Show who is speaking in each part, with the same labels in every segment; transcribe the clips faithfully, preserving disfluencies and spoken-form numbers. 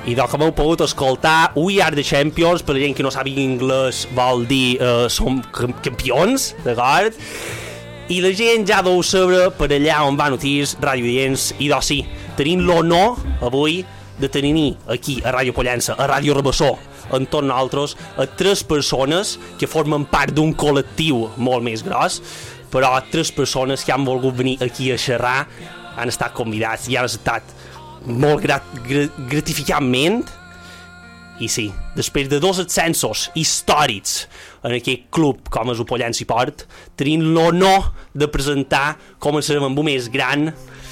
Speaker 1: I doncs com heu pogut escoltar, We Are The Champions, per la gent que no sàpiga anglès vol dir uh, som campions, d'acord? I la gent ja deu saber per allà on va notícies, Ràdio Oients, i doncs sí, tenim l'honor avui de tenir aquí a Ràdio Pollença, a Ràdio Rabassó, entorn a nosaltres, a tres persones que formen part d'un col·lectiu molt més gros, però tres persones que han volgut venir aquí a xerrar han estat convidats i han estat molt grat, grat, gratificantment. I sí, després de dos ascensos històrics en aquest club com és el Pollença i Port, tenim l'honor de presentar com a servembú més gran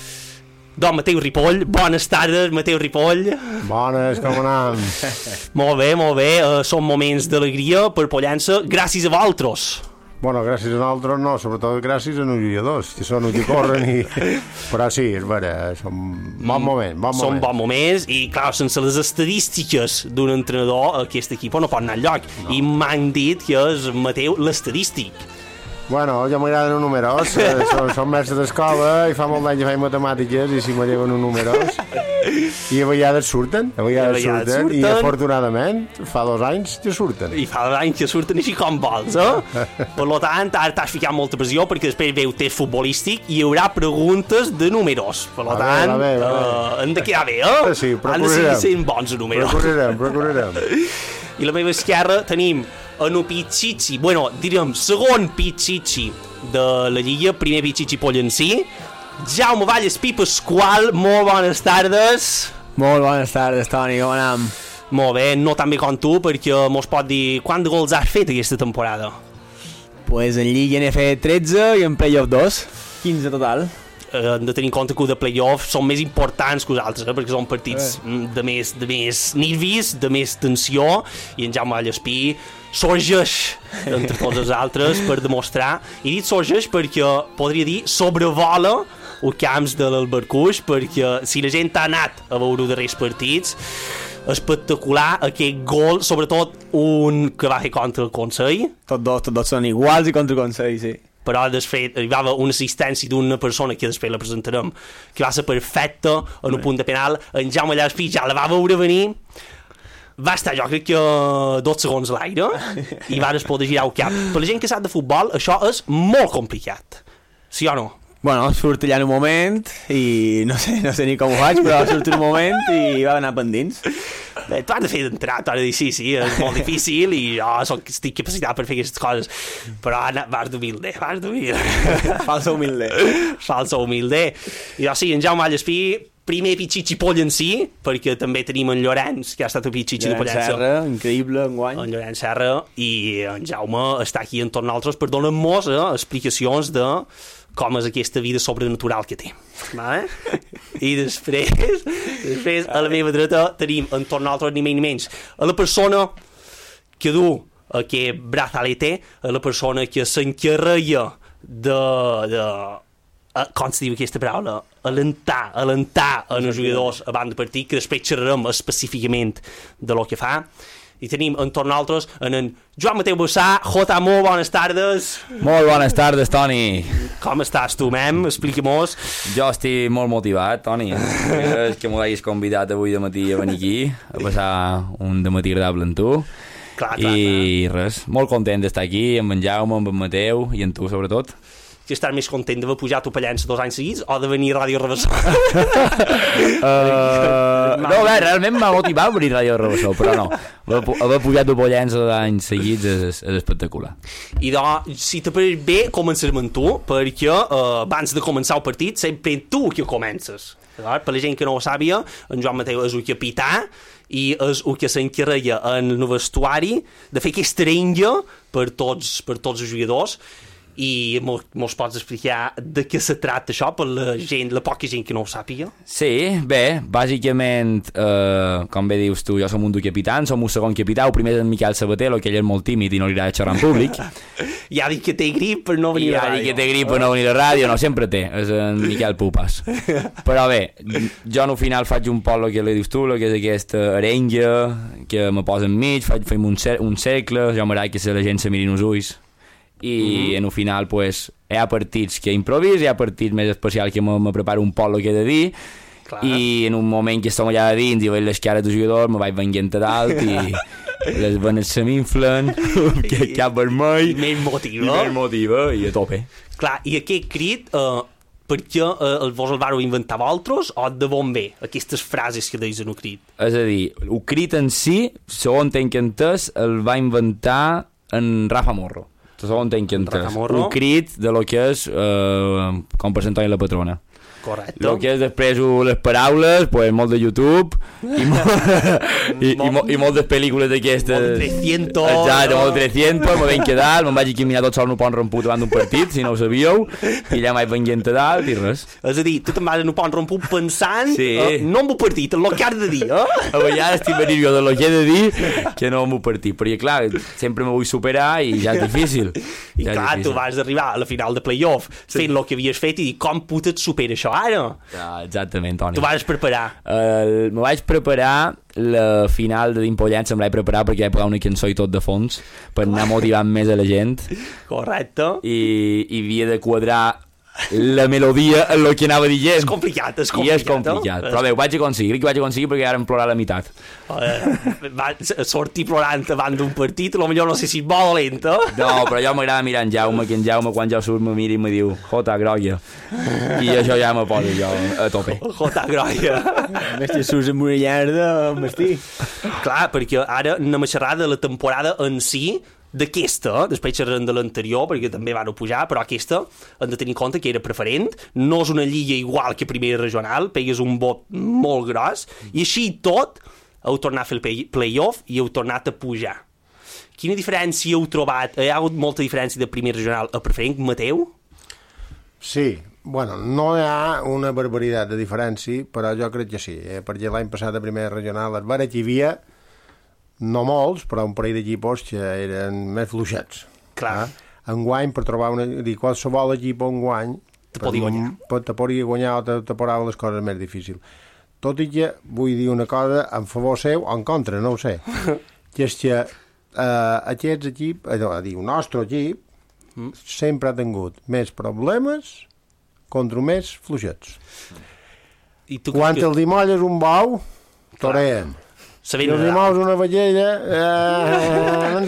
Speaker 1: don Mateu Ripoll. Bones tardes, Mateu Ripoll.
Speaker 2: Bones, com anem?
Speaker 1: Molt bé, molt bé, uh, són moments d'alegria per Pollença, gràcies a vosaltres.
Speaker 2: Bueno, gràcies a nosaltres no, sobretot gràcies a els jugadors, que són els que corren i... Però sí, és vera, són bon moment, bon
Speaker 1: Són
Speaker 2: moment.
Speaker 1: bons moments i, clar, sense les estadístiques d'un entrenador aquest equip no pot anar enlloc. No. I m'han dit que és Mateu l'estadístic.
Speaker 2: Bueno, ja m'agraden els números, eh, som, som mestre d'escola i fa molt d'any que faig matemàtiques i si me lleven els números i a vegades surten, a vegades,
Speaker 1: a vegades
Speaker 2: surten,
Speaker 1: surten
Speaker 2: i afortunadament fa dos anys que surten.
Speaker 1: I fa anys que surten així com vols, eh? Per tant, ara t'has ficat molta pressió perquè després veu test futbolístic i hi haurà preguntes de números. Per
Speaker 2: A
Speaker 1: tant,
Speaker 2: veure, a veure, a veure.
Speaker 1: Uh, han de quedar bé, eh?
Speaker 2: Sí,
Speaker 1: han de seguir sent bons números.
Speaker 2: Procurarem, procurarem.
Speaker 1: I a la meva esquerra tenim en el Pichichi, bueno, diríem, segon Pichichi de la Lliga, primer Pichichi pollencí, Jaume Valles Pi Pasqual. Molt bones tardes.
Speaker 3: Molt bones tardes, Toni, com anem?
Speaker 1: Molt bé, no tan bé com tu, perquè mos pot dir quant de gols has fet aquesta temporada?
Speaker 3: Pues en Lliga n'he fet tretze i en playoff dos, quinze total.
Speaker 1: Eh, hem de tenir en compte que de playoff són més importants que els altres, eh? Perquè són partits eh. de, més, de més nervis, de més tensió, i en Jaume Valles Pi sorgeix entre tots els altres per demostrar, i dit sorgeix perquè podria dir sobrevola els camps de l'Albercuix, perquè si la gent ha anat a veure els darrers partits, espectacular aquest gol, sobretot un que va fer contra el Consell.
Speaker 3: Tots dos, tots dos són iguals i contra el Consell, sí.
Speaker 1: Però després arribava una assistència d'una persona que després la presentarem, que va ser perfecta en un punt de penal. En Jaume Valles Pi ja la va veure venir, va estar jo crec que dos segons a l'aire i va poder girar el cap. Per la gent que sap de futbol això és molt complicat, sí o no?
Speaker 3: Bueno, surt allà en un moment i no sé, no sé ni com ho faig, però surt en un moment i va anar pendins.
Speaker 1: Bé, tu has de fer d'entrar, tu has de dir sí, sí, és molt difícil i jo soc, estic capacitat per fer aquestes coses, però Anna, vas d'humilde, vas d'humilde.
Speaker 3: Falsa humilde.
Speaker 1: Falsa humilde. I doncs sí, en Jaume Valles Pi, primer Pichichi pollencí, perquè també tenim en Llorenç, que ha estat el Pichichi de Pollença.
Speaker 3: Llorenç Serra, increïble, enguany.
Speaker 1: En Llorenç Serra, i en Jaume està aquí entorn nosaltres per donar-nos eh, explicacions de com és aquesta vida sobrenatural que té. Vale? I després, després a la meva dreta tenim entorn nosaltres ni més ni menys a la persona que du aquest brazalete, a la persona que s'encarrega de... de Uh, com se diu aquesta paraula? Alentar, alentar en els jugadors abans de partir, que després xerrarem específicament de lo que fa. I tenim entorn altres en en Joan Mateu Bossà. Jota, molt bones tardes.
Speaker 4: Molt bones tardes, Toni.
Speaker 1: Com estàs tu, mem? Explica-mos.
Speaker 4: Jo estic molt motivat, Toni. És que m'ho hagis convidat avui de matí a venir aquí, a passar un dematí agradable amb tu.
Speaker 1: Clar, clar,
Speaker 4: I
Speaker 1: clar.
Speaker 4: res, molt content d'estar aquí, amb en Jaume, amb en Mateu i amb tu, sobretot.
Speaker 1: Que estàs més content d'haver pujat a Pollença dos anys seguits o de venir a Ràdio Rabassó?
Speaker 4: uh, no, bé, realment m'ha motivat venir a Ràdio Rabassó, però no. Haver, haver pujat a Pollença dos anys seguits és, és espectacular.
Speaker 1: I doncs, si te pareix bé, començarem amb tu, perquè uh, abans de començar el partit sempre tu que comences. Per la gent que no ho sàpia, en Joan Mateu és el capità i és el que s'encarrega en el vestuari de fer aquesta arenga per tots, per tots els jugadors. I mos pots explicar de què se tracta això per la gent, la poca gent que no ho sàpiga?
Speaker 4: Sí, bé, bàsicament, eh, com bé dius tu, jo som un dels capitans, som un segon capità, el primer és en Miquel Sabater, que ell és molt tímid i no li agrada xerrar en públic.
Speaker 1: Ja dic que té grip per no venir
Speaker 4: I
Speaker 1: a
Speaker 4: ja
Speaker 1: ràdio.
Speaker 4: dic que té grip per no venir a ràdio, no, sempre té, és en Miquel Pupas. Però bé, jo al final faig un poc el que li dius tu, el que és aquesta arenga, que me posa enmig, faig, fem un, cer un cercle, jo m'agrada que la gent se mirin els ulls, i mm-hmm. en el final pues, hi ha partits que improvis, hi ha partits més especials que me, me preparo un poc el que he de dir,
Speaker 1: Clar.
Speaker 4: I en un moment que estem allà a dins i veig les cares dels jugadors, me vaig venint a dalt i les venes se m'inflen, que cap vermell...
Speaker 1: Més motiva.
Speaker 4: I més motiva, i a tope.
Speaker 1: Clar, i aquest crit, eh, per què eh, vos el vareu inventar vosaltres o de bon ve, aquestes frases que deis en el crit?
Speaker 4: És a dir, el crit en si, segons tenc entès, el va inventar en Rafa Morro. Segons tenc entès.
Speaker 1: Rafa Morro.
Speaker 4: Un crit de lo que és eh, com per Sant Antoni la patrona.
Speaker 1: Correcte.
Speaker 4: El que és després les paraules, pues, molt de YouTube i, molt, i, i, mo, i moltes pel·lícules d'aquestes.
Speaker 1: Molt de trescientos.
Speaker 4: Exacte, molt de trescientos, me vaig quedar, me'n vaig caminar tot sol en un pont romput davant d'un partit, si no ho sabíeu, i allà m'haig venint a dalt i res.
Speaker 1: És a dir, tu te'n vas en un pont romput pensant,
Speaker 4: Sí.
Speaker 1: eh, no m'ho partit, el que has de dir, eh?
Speaker 4: A vegades estic venint jo de lo que he de dir que no m'ho partit, perquè clar, sempre me vull superar i ja és difícil.
Speaker 1: I
Speaker 4: ja és
Speaker 1: clar,
Speaker 4: difícil.
Speaker 1: tu vas arribar a la final de playoff fent el que havies fet i dir, com puta et supera això ara?
Speaker 4: Ja, exactament, Toni.
Speaker 1: Tu vas preparar.
Speaker 4: Uh, me vaig preparar la final de d'Impollença, me vaig preparar perquè vaig posar una cançó i tot de fons per anar motivant més a la gent
Speaker 1: Correcte.
Speaker 4: i, i havia de quadrar la melodia en el que anava dient.
Speaker 1: És complicat, és
Speaker 4: I
Speaker 1: complicat.
Speaker 4: és complicat, però bé, ho vaig aconseguir, crec que ho vaig aconseguir perquè ara em plorar la meitat.
Speaker 1: Eh, va sortir plorant davant d'un partit, potser no sé si és molt dolent, eh?
Speaker 4: No, però jo m'agrada mirar en Jaume, que en Jaume quan jo surt me mira i me diu Jota, grolla, i això ja me posa jo a tope.
Speaker 1: Jota grolla.
Speaker 3: Més que surts amb una llarda, Martí.
Speaker 1: Clar, perquè ara anem a xerrar de la temporada en si, d'aquesta, després xerrarem de l'anterior perquè també van pujar, però aquesta hem de tenir en compte que era preferent, no és una lliga igual que primera regional, pegues un vot molt gros i així i tot heu tornat a fer el play- playoff i heu tornat a pujar. Quina diferència heu trobat? Hi ha hagut molta diferència de primera regional a preferent, Mateu?
Speaker 2: Sí, bueno, no hi ha una barbaritat de diferència, però jo crec que sí, eh? perquè l'any passat a primera regional es veure que hi havia no molts, però un parell d'equipos que eren més fluixets.
Speaker 1: Clar.
Speaker 2: Eh? Enguany, per trobar una... Dir, qualsevol equip enguany...
Speaker 1: Te podia guanyar.
Speaker 2: Pot, te podria guanyar o te, te posava les coses més difícils. Tot i que vull dir una cosa en favor seu o en contra, no ho sé. Que és que eh, aquests equips, eh, a dir, el nostre equip, mm. sempre ha tingut més problemes contra més fluixets.
Speaker 1: I tu
Speaker 2: Quan
Speaker 1: que...
Speaker 2: el dimolles un bou, toreen. I
Speaker 1: Sabent
Speaker 2: els dimous una vellella, eh,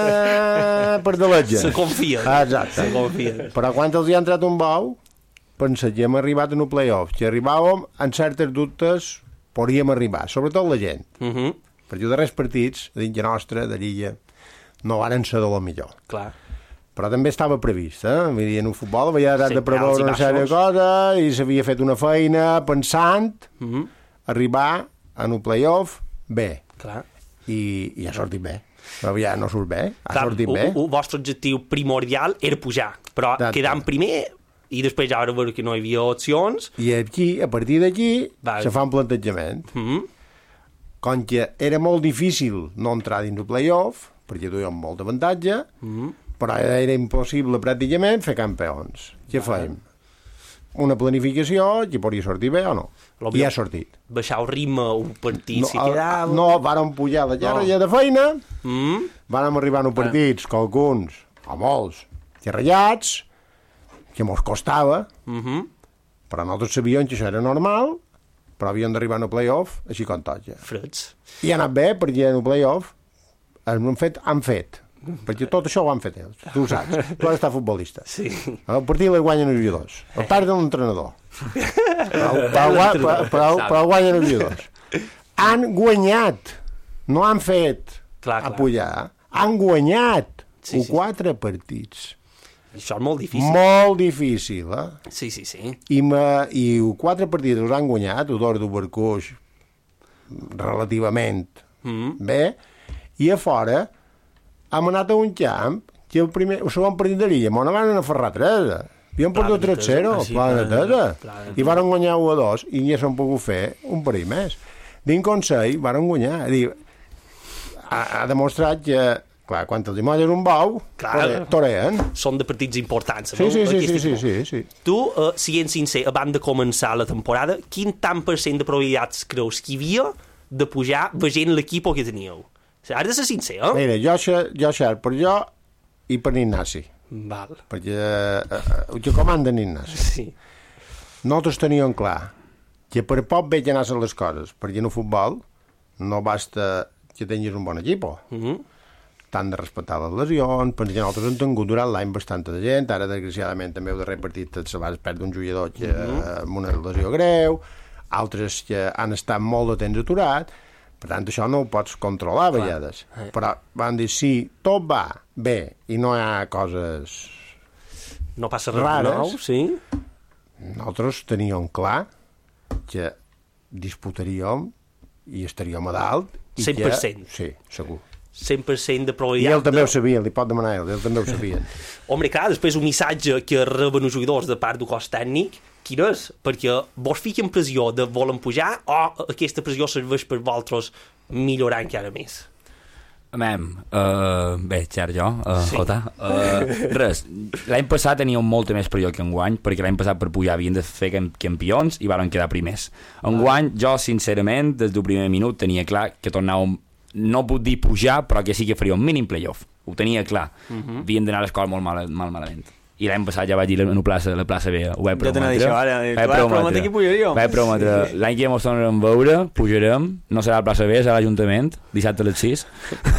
Speaker 2: eh, per de l'etge.
Speaker 1: se confia.
Speaker 2: Ah, exacte.
Speaker 1: Se confia.
Speaker 2: Però quan els hi ha entrat un bou, pensa que hem arribat en un play-off, que arribàvem en certes dubtes, podríem arribar, sobretot la gent.
Speaker 1: Uh -huh.
Speaker 2: Perquè els darrers partits, a dins nostra, de l'illa, no varen ser de lo millor.
Speaker 1: Clar.
Speaker 2: Però també estava previst, eh? Vull dir, en un futbol havia de
Speaker 1: Sempre
Speaker 2: preveure
Speaker 1: alts i
Speaker 2: una sèrie de
Speaker 1: baixos.
Speaker 2: coses i s'havia fet una feina pensant
Speaker 1: Uh -huh.
Speaker 2: arribar en un play-off bé.
Speaker 1: Clar.
Speaker 2: I, i ha sortit bé. Però ja no surt bé, ha
Speaker 1: Clar,
Speaker 2: sortit
Speaker 1: el,
Speaker 2: bé.
Speaker 1: el vostre objectiu primordial era pujar, però
Speaker 2: Exacte.
Speaker 1: quedant primer i després ja va veure que no hi havia opcions.
Speaker 2: I aquí, a partir d'aquí,
Speaker 1: Va.
Speaker 2: se fa un plantejament.
Speaker 1: Mm -hmm.
Speaker 2: Com que era molt difícil no entrar dins el play-off, perquè duíem molt d'avantatge, mm -hmm. però era impossible pràcticament fer campions. Què fèiem? Una planificació que podria sortir bé o no. I ha sortit.
Speaker 1: Baixar el ritme un partit
Speaker 2: No,
Speaker 1: si quedava...
Speaker 2: no vàrem pujar la llarga
Speaker 1: No.
Speaker 2: de feina,
Speaker 1: Mm?
Speaker 2: vàrem arribar a uns partits que alguns, o molts, que ratllats, que mos costava,
Speaker 1: Mm -hmm.
Speaker 2: però nosaltres sabíem que això era normal, però havíem d'arribar al play-off així com toca.
Speaker 1: Freds.
Speaker 2: I ha anat bé, perquè en el play-off han fet, han fet. Perquè tot això ho han fet ells, tu ho saps. Tu has estat futbolista.
Speaker 1: Sí.
Speaker 2: El partit el guanyen els jugadors. El perd l'entrenador. Però, però, però, però, però, però guanyen els jugadors. Han guanyat, no han fet
Speaker 1: Clar,
Speaker 2: a
Speaker 1: clar.
Speaker 2: pujar. Han guanyat
Speaker 1: Sí, sí.
Speaker 2: quatre partits.
Speaker 1: Això és molt difícil.
Speaker 2: Molt difícil, eh?
Speaker 1: Sí, sí, sí.
Speaker 2: I, me, i quatre partits els han guanyat, el d'Or d'Ubercuix, relativament
Speaker 1: Mm.
Speaker 2: bé, i a fora hem anat a un camp que el, primer, el segon partit de l'illa m'ho van a ferrar tres. Havíem perdut tres zero,
Speaker 1: Ah, sí,
Speaker 2: Pla de Tesa,
Speaker 1: Pla de
Speaker 2: i varen guanyar u a dos, i ja s'han pogut fer un parell més. Dins Consell varen guanyar. És dir, ha, ha demostrat que, clar, quan els dimolles un bou,
Speaker 1: Clar.
Speaker 2: toreen.
Speaker 1: Són de partits importants.
Speaker 2: Sí,
Speaker 1: no?
Speaker 2: sí, sí,
Speaker 1: Aquest
Speaker 2: sí, sí,
Speaker 1: tipus.
Speaker 2: sí, sí.
Speaker 1: Tu, uh, siguent sincer, abans de començar la temporada, quin tant per cent de probabilitats creus que hi havia de pujar veient l'equip que teníeu? O sigui, has de ser sincer, eh?
Speaker 2: Mira, jo, xe- jo xer per jo i per Ignasi,
Speaker 1: Val.
Speaker 2: perquè eh, eh, jo comanda en Ignasi.
Speaker 1: Sí.
Speaker 2: Nosaltres teníem clar que per poc bé que anaven les coses, perquè en el futbol no basta que tinguis un bon equip.
Speaker 1: Mm -hmm.
Speaker 2: T'han de respectar les lesions, perquè nosaltres hem tingut durant l'any bastanta de gent, ara desgraciadament també heu de repartir se va perdre un jugador que, mm-hmm. amb una lesió greu, altres que han estat molt de temps aturat, per tant això no ho pots controlar a vegades.
Speaker 1: Clar.
Speaker 2: Però van dir, si tot va bé i no hi ha coses
Speaker 1: no passa res
Speaker 2: rares,
Speaker 1: nou, sí?
Speaker 2: nosaltres teníem clar que disputaríem i estaríem a dalt. I
Speaker 1: cent per cent.
Speaker 2: Que, sí, segur.
Speaker 1: cent per cent de
Speaker 2: I
Speaker 1: probabilitat.
Speaker 2: ell també
Speaker 1: de...
Speaker 2: ho sabia, li pot demanar a ell, ell també ho sabia.
Speaker 1: Home, clar, després un missatge que reben els jugadors de part del cos tècnic, quin és? Perquè vos fiquen pressió de volen pujar o aquesta pressió serveix per vosaltres millorar encara més?
Speaker 4: Mem, uh, bé, Ger, jo, uh,
Speaker 1: Sí.
Speaker 4: Jota, uh, res, l'any passat teníem molta més pressió que enguany, perquè l'any passat per pujar havien de fer cam- campions i varen quedar primers. Enguany, jo, sincerament, des del primer minut tenia clar que tornàvem, no puc dir pujar, però que sí que faria un mínim playoff. Ho tenia clar. Uh -huh. Havien d'anar a l'escola molt mal, mal malament. I l'any passat ja vaig dir a la plaça, la plaça B, ho vaig
Speaker 3: Ja t'anava a dir
Speaker 4: prometre.
Speaker 3: això, ara.
Speaker 4: Vaig
Speaker 3: Tu vas prometre que pujaríem.
Speaker 4: Vaig prometre. L'any que ja mos tornarem a veure, pujarem. No serà a la plaça B, serà a l'Ajuntament, dissabte a les sis.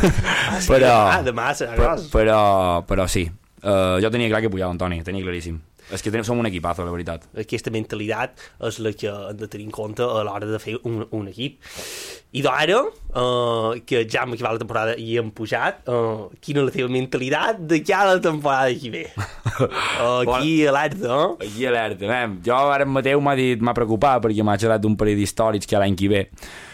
Speaker 1: Ah, sí,
Speaker 4: però,
Speaker 1: ah, demà serà
Speaker 4: però,
Speaker 1: gros.
Speaker 4: però, però sí. Uh, jo tenia clar que pujava, Antoni, tenia claríssim. És que tenim, som un equipazo, la veritat.
Speaker 1: Aquesta mentalitat és la que hem de tenir en compte a l'hora de fer un, un equip. I d'ara, uh, que ja hem acabat la temporada i hem pujat, uh, quina és la teva mentalitat de cada temporada que ve? Uh, aquí alerta, eh?
Speaker 4: Aquí alerta, mem. Jo ara mateix m'ha dit, m'ha preocupat perquè m'ha xerrat d'un parell d'històrics que l'any que ve,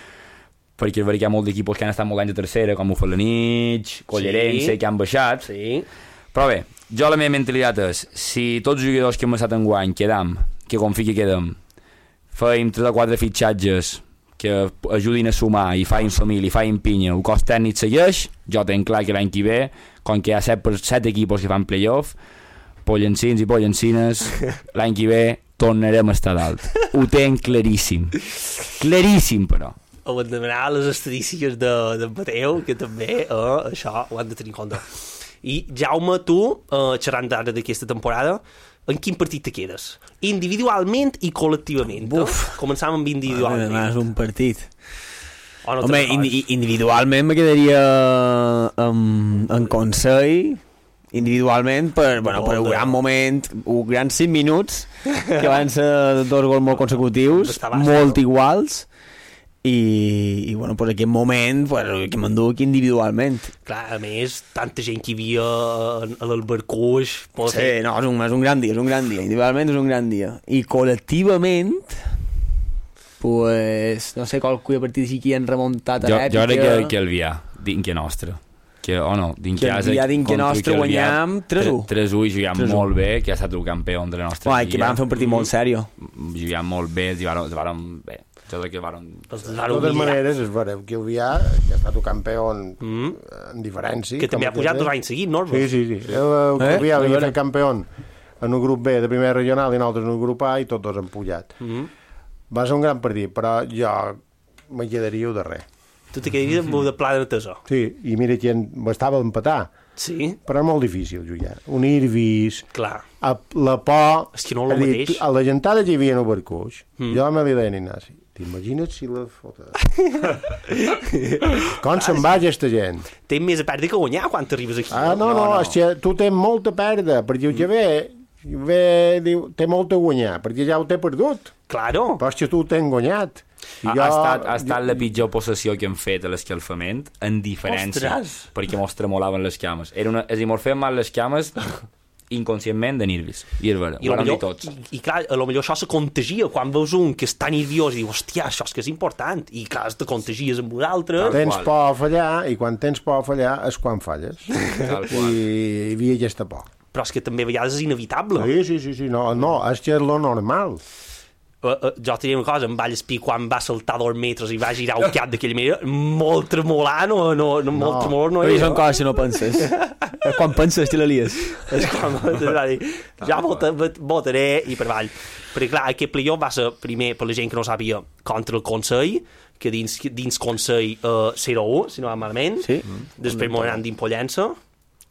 Speaker 4: perquè és veritat que hi ha molts d'equipos que han estat molt anys de tercera, com Ufalanich, Collerense,
Speaker 1: Sí.
Speaker 4: que han baixat.
Speaker 1: Sí.
Speaker 4: Però bé, jo la meva mentalitat és, si tots els jugadors que hem estat enguany quedam, que confia que quedem, feim tres o quatre fitxatges que ajudin a sumar i fain família i fain pinya, el cos tècnic segueix, jo tenc clar que l'any que ve, com que hi ha set, per set equipos que fan playoff, pollencins i pollencines, l'any que ve tornarem a estar dalt. Ho tenc claríssim. Claríssim, però.
Speaker 1: Ho hem de demanar les estadístiques de, de Mateu, que també eh, això ho han de tenir en compte. I Jaume, tu, eh, xerrant ara d'aquesta temporada, en quin partit te quedes? Individualment i col·lectivament.
Speaker 3: Buf.
Speaker 1: Eh? Començam amb individualment.
Speaker 3: Además, és un partit.
Speaker 1: O no
Speaker 3: Home,
Speaker 1: te'n
Speaker 3: indi
Speaker 1: recordes?
Speaker 3: individualment me quedaria en, en Consell, individualment per, bueno, per un gran moment, un gran cinc minuts, que van ser dos gols molt consecutius,
Speaker 1: Està baix,
Speaker 3: molt
Speaker 1: no?
Speaker 3: iguals, i, i bueno, pues aquest moment pues, que m'enduc individualment.
Speaker 1: Clar, a més, tanta gent que hi havia a, a l'Albercoix...
Speaker 3: Sí, no, és un, és un gran dia, és un gran dia, individualment és un gran dia. I col·lectivament, pues, no sé, qualque partit sí que hi han remuntat a
Speaker 4: Jo,
Speaker 3: l'èpica.
Speaker 4: jo crec que, que el Vià, dintre nostre. Que, o no, dintre
Speaker 3: Que el Vià dintre nostre guanyam tres u.
Speaker 4: tres u i juguem
Speaker 3: tres u.
Speaker 4: molt bé, que ha estat el campió de la nostra
Speaker 3: Uai, que van fer un partit molt sèrio.
Speaker 4: Juguem molt bé, i varen, varen bé. Jo crec que varen...
Speaker 1: Els
Speaker 2: De
Speaker 1: van
Speaker 2: totes
Speaker 1: humillar,
Speaker 2: maneres, és vera, que el Vià, que ha estat un campió en,
Speaker 1: Mm.
Speaker 2: en diferència.
Speaker 1: que també ha
Speaker 2: com
Speaker 1: pujat
Speaker 2: aquest,
Speaker 1: dos anys seguits, no?
Speaker 2: Sí, sí, sí. El, el,
Speaker 3: Eh?
Speaker 2: el Vià havia
Speaker 3: A veure.
Speaker 2: fet campió en un grup B de primera regional i nosaltres en un grup A i tots dos han pujat.
Speaker 1: Mm.
Speaker 2: Va ser un gran partit, però jo me quedaria de res.
Speaker 1: Tu te quedaries amb el de pla de Tesó.
Speaker 2: Sí, i mira que estava a empatar,
Speaker 1: Sí,
Speaker 2: però és molt difícil jugar. Unir-vis,
Speaker 1: clar.
Speaker 2: a la por...
Speaker 1: És que no és el
Speaker 2: a dir,
Speaker 1: mateix.
Speaker 2: A la gentada que hi havia en el Barcós,
Speaker 1: Mm.
Speaker 2: mm. jo me li deia a Ignasi, t'imagines si la fota... Com se'n va aquesta gent?
Speaker 1: Tens més a perdre que a guanyar quan t'arribes aquí.
Speaker 2: Ah, no, no,
Speaker 4: no.
Speaker 2: no, és que tu tens molt a perdre, perquè el que ve, ve diu, té molt a guanyar, perquè ja ho té perdut,
Speaker 1: Claro.
Speaker 2: però és que tu ho tens guanyat. I
Speaker 4: Ha,
Speaker 2: jo-
Speaker 4: ha, estat, ha estat la pitjor possessió que hem fet a l'escalfament, en diferència,
Speaker 1: Ostres!
Speaker 4: perquè mos tremolaven les cames. Era una, és a dir, mos feien mal les cames inconscientment de nervis. I és vera,
Speaker 1: I,
Speaker 4: ho
Speaker 1: a lo
Speaker 4: vam dir
Speaker 1: millor,
Speaker 4: tots.
Speaker 1: i, i clar, a lo millor això se contagia quan veus un que està nerviós i diu, hòstia, això és que és important, i clar, te contagies amb vosaltres.
Speaker 2: Tens
Speaker 4: qual.
Speaker 2: por a fallar, i quan tens por a fallar és quan falles.
Speaker 4: Tal qual.
Speaker 2: I hi havia aquesta por.
Speaker 1: Però és que també a vegades és inevitable.
Speaker 2: Sí, sí, sí, sí, no, no, és que és lo normal.
Speaker 1: Uh, uh, jo tenia una cosa, em va llespir quan va saltar dos metres i va girar el cap d'aquella manera, molt tremolant, no, no, no, molt
Speaker 2: No.
Speaker 1: tremolor no
Speaker 3: Però
Speaker 1: era.
Speaker 3: són coses que no penses. Quan penses te la lies.
Speaker 1: És quan va dir, ja vota, votaré i per avall. Perquè clar, aquest playoff va ser primer, per la gent que no sabia, contra el Consell, que dins, dins Consell uh, zero u, si no va malament.
Speaker 3: Sí.
Speaker 1: Després m'ho anant d'impollença,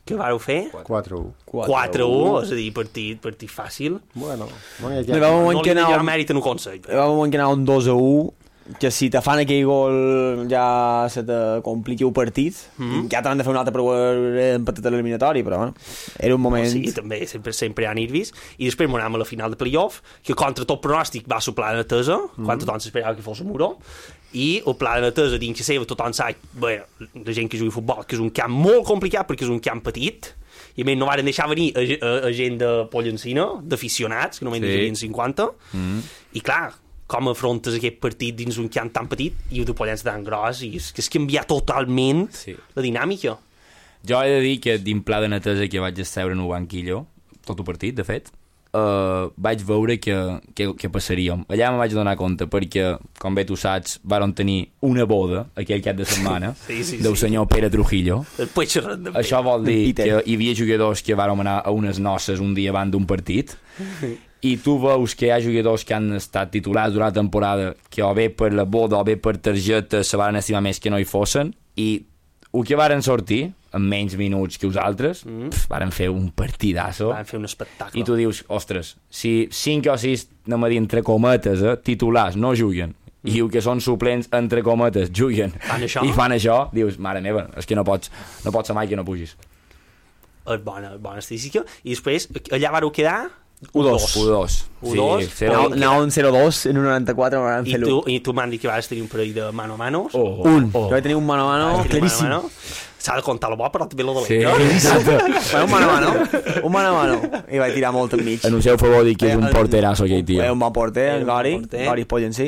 Speaker 1: Què vareu fer?
Speaker 2: quatre a u.
Speaker 1: quatre a u, és a dir, partit, partit fàcil.
Speaker 2: Bueno, no hi ha
Speaker 3: No, hi va un
Speaker 1: No
Speaker 3: moment
Speaker 1: li
Speaker 3: que
Speaker 1: donarà
Speaker 3: anava,
Speaker 1: mèrit en un consell.
Speaker 3: hi va un moment que anava un dos a u, que si te fan aquell gol ja se te compliqui el partit, mm. ja t'han de fer un altre per haver empatat a l'eliminatori, però bueno, era un moment...
Speaker 1: Sí, també, sempre, sempre hi ha nervis. I després m'anàvem a la final de playoff, que contra tot pronòstic va soplar de Natesa, mm. quan tothom s'esperava que fos un muro, i el pla de Natesa dins que seva tothom sap, bé, la gent que jugui a futbol, que és un camp molt complicat perquè és un camp petit, i a més no varen deixar venir a, a, a gent de Pollencina, d'aficionats, que només sí. n'hi havia cinquanta, mm. i clar, com afrontes aquest partit dins un camp tan petit i el de Pollença tan gros, i és que és canviar totalment sí. la dinàmica.
Speaker 4: Jo he de dir que dins pla de Natesa que vaig estar en un banquillo, tot el partit, de fet, Uh, vaig veure que, que, que passaríem. Allà me vaig donar compte perquè, com bé tu saps, vàrem tenir una boda aquell cap de setmana
Speaker 1: sí, sí,
Speaker 4: del
Speaker 1: sí.
Speaker 4: senyor Pere Trujillo. Això vol dir que hi havia jugadors que vàrem anar a unes noces un dia abans d'un partit i tu veus que hi ha jugadors que han estat titulars durant la temporada que o bé per la boda o bé per targeta se van estimar més que no hi fossin, i el que varen sortir en menys minuts que els altres, mm. pf, varen fer un partidasso.
Speaker 1: Varen fer un espectacle.
Speaker 4: I tu dius, ostres, si cinc o sis, anem a dir, entre cometes, eh, titulars no juguen, mm. i el que són suplents, entre cometes, juguen,
Speaker 1: fan això?
Speaker 4: i fan això, dius, mare meva, és que no pots, no pots ser mai que no pugis.
Speaker 1: És bona, bona estadística. I després, allà vareu quedar...
Speaker 3: u dos.
Speaker 4: u dos.
Speaker 1: u dos.
Speaker 4: Sí,
Speaker 3: anava un zero dos en un noranta-quatre, van fer l'u.
Speaker 1: I tu m'han dit que vas tenir un parell de mano a mano.
Speaker 3: Oh, oh, un. Oh. Jo vaig tenir un mano a mano claríssim. Mano.
Speaker 1: S'ha de contar lo bo, però també lo dolent.
Speaker 4: Sí,
Speaker 1: no?
Speaker 3: Bueno, un mano a mano. Un mano a mano. I vaig tirar molt enmig.
Speaker 4: Anuncieu favor dir que és un porterasso aquell tio.
Speaker 3: Un bon porter, el Gori. Gori Pollencí.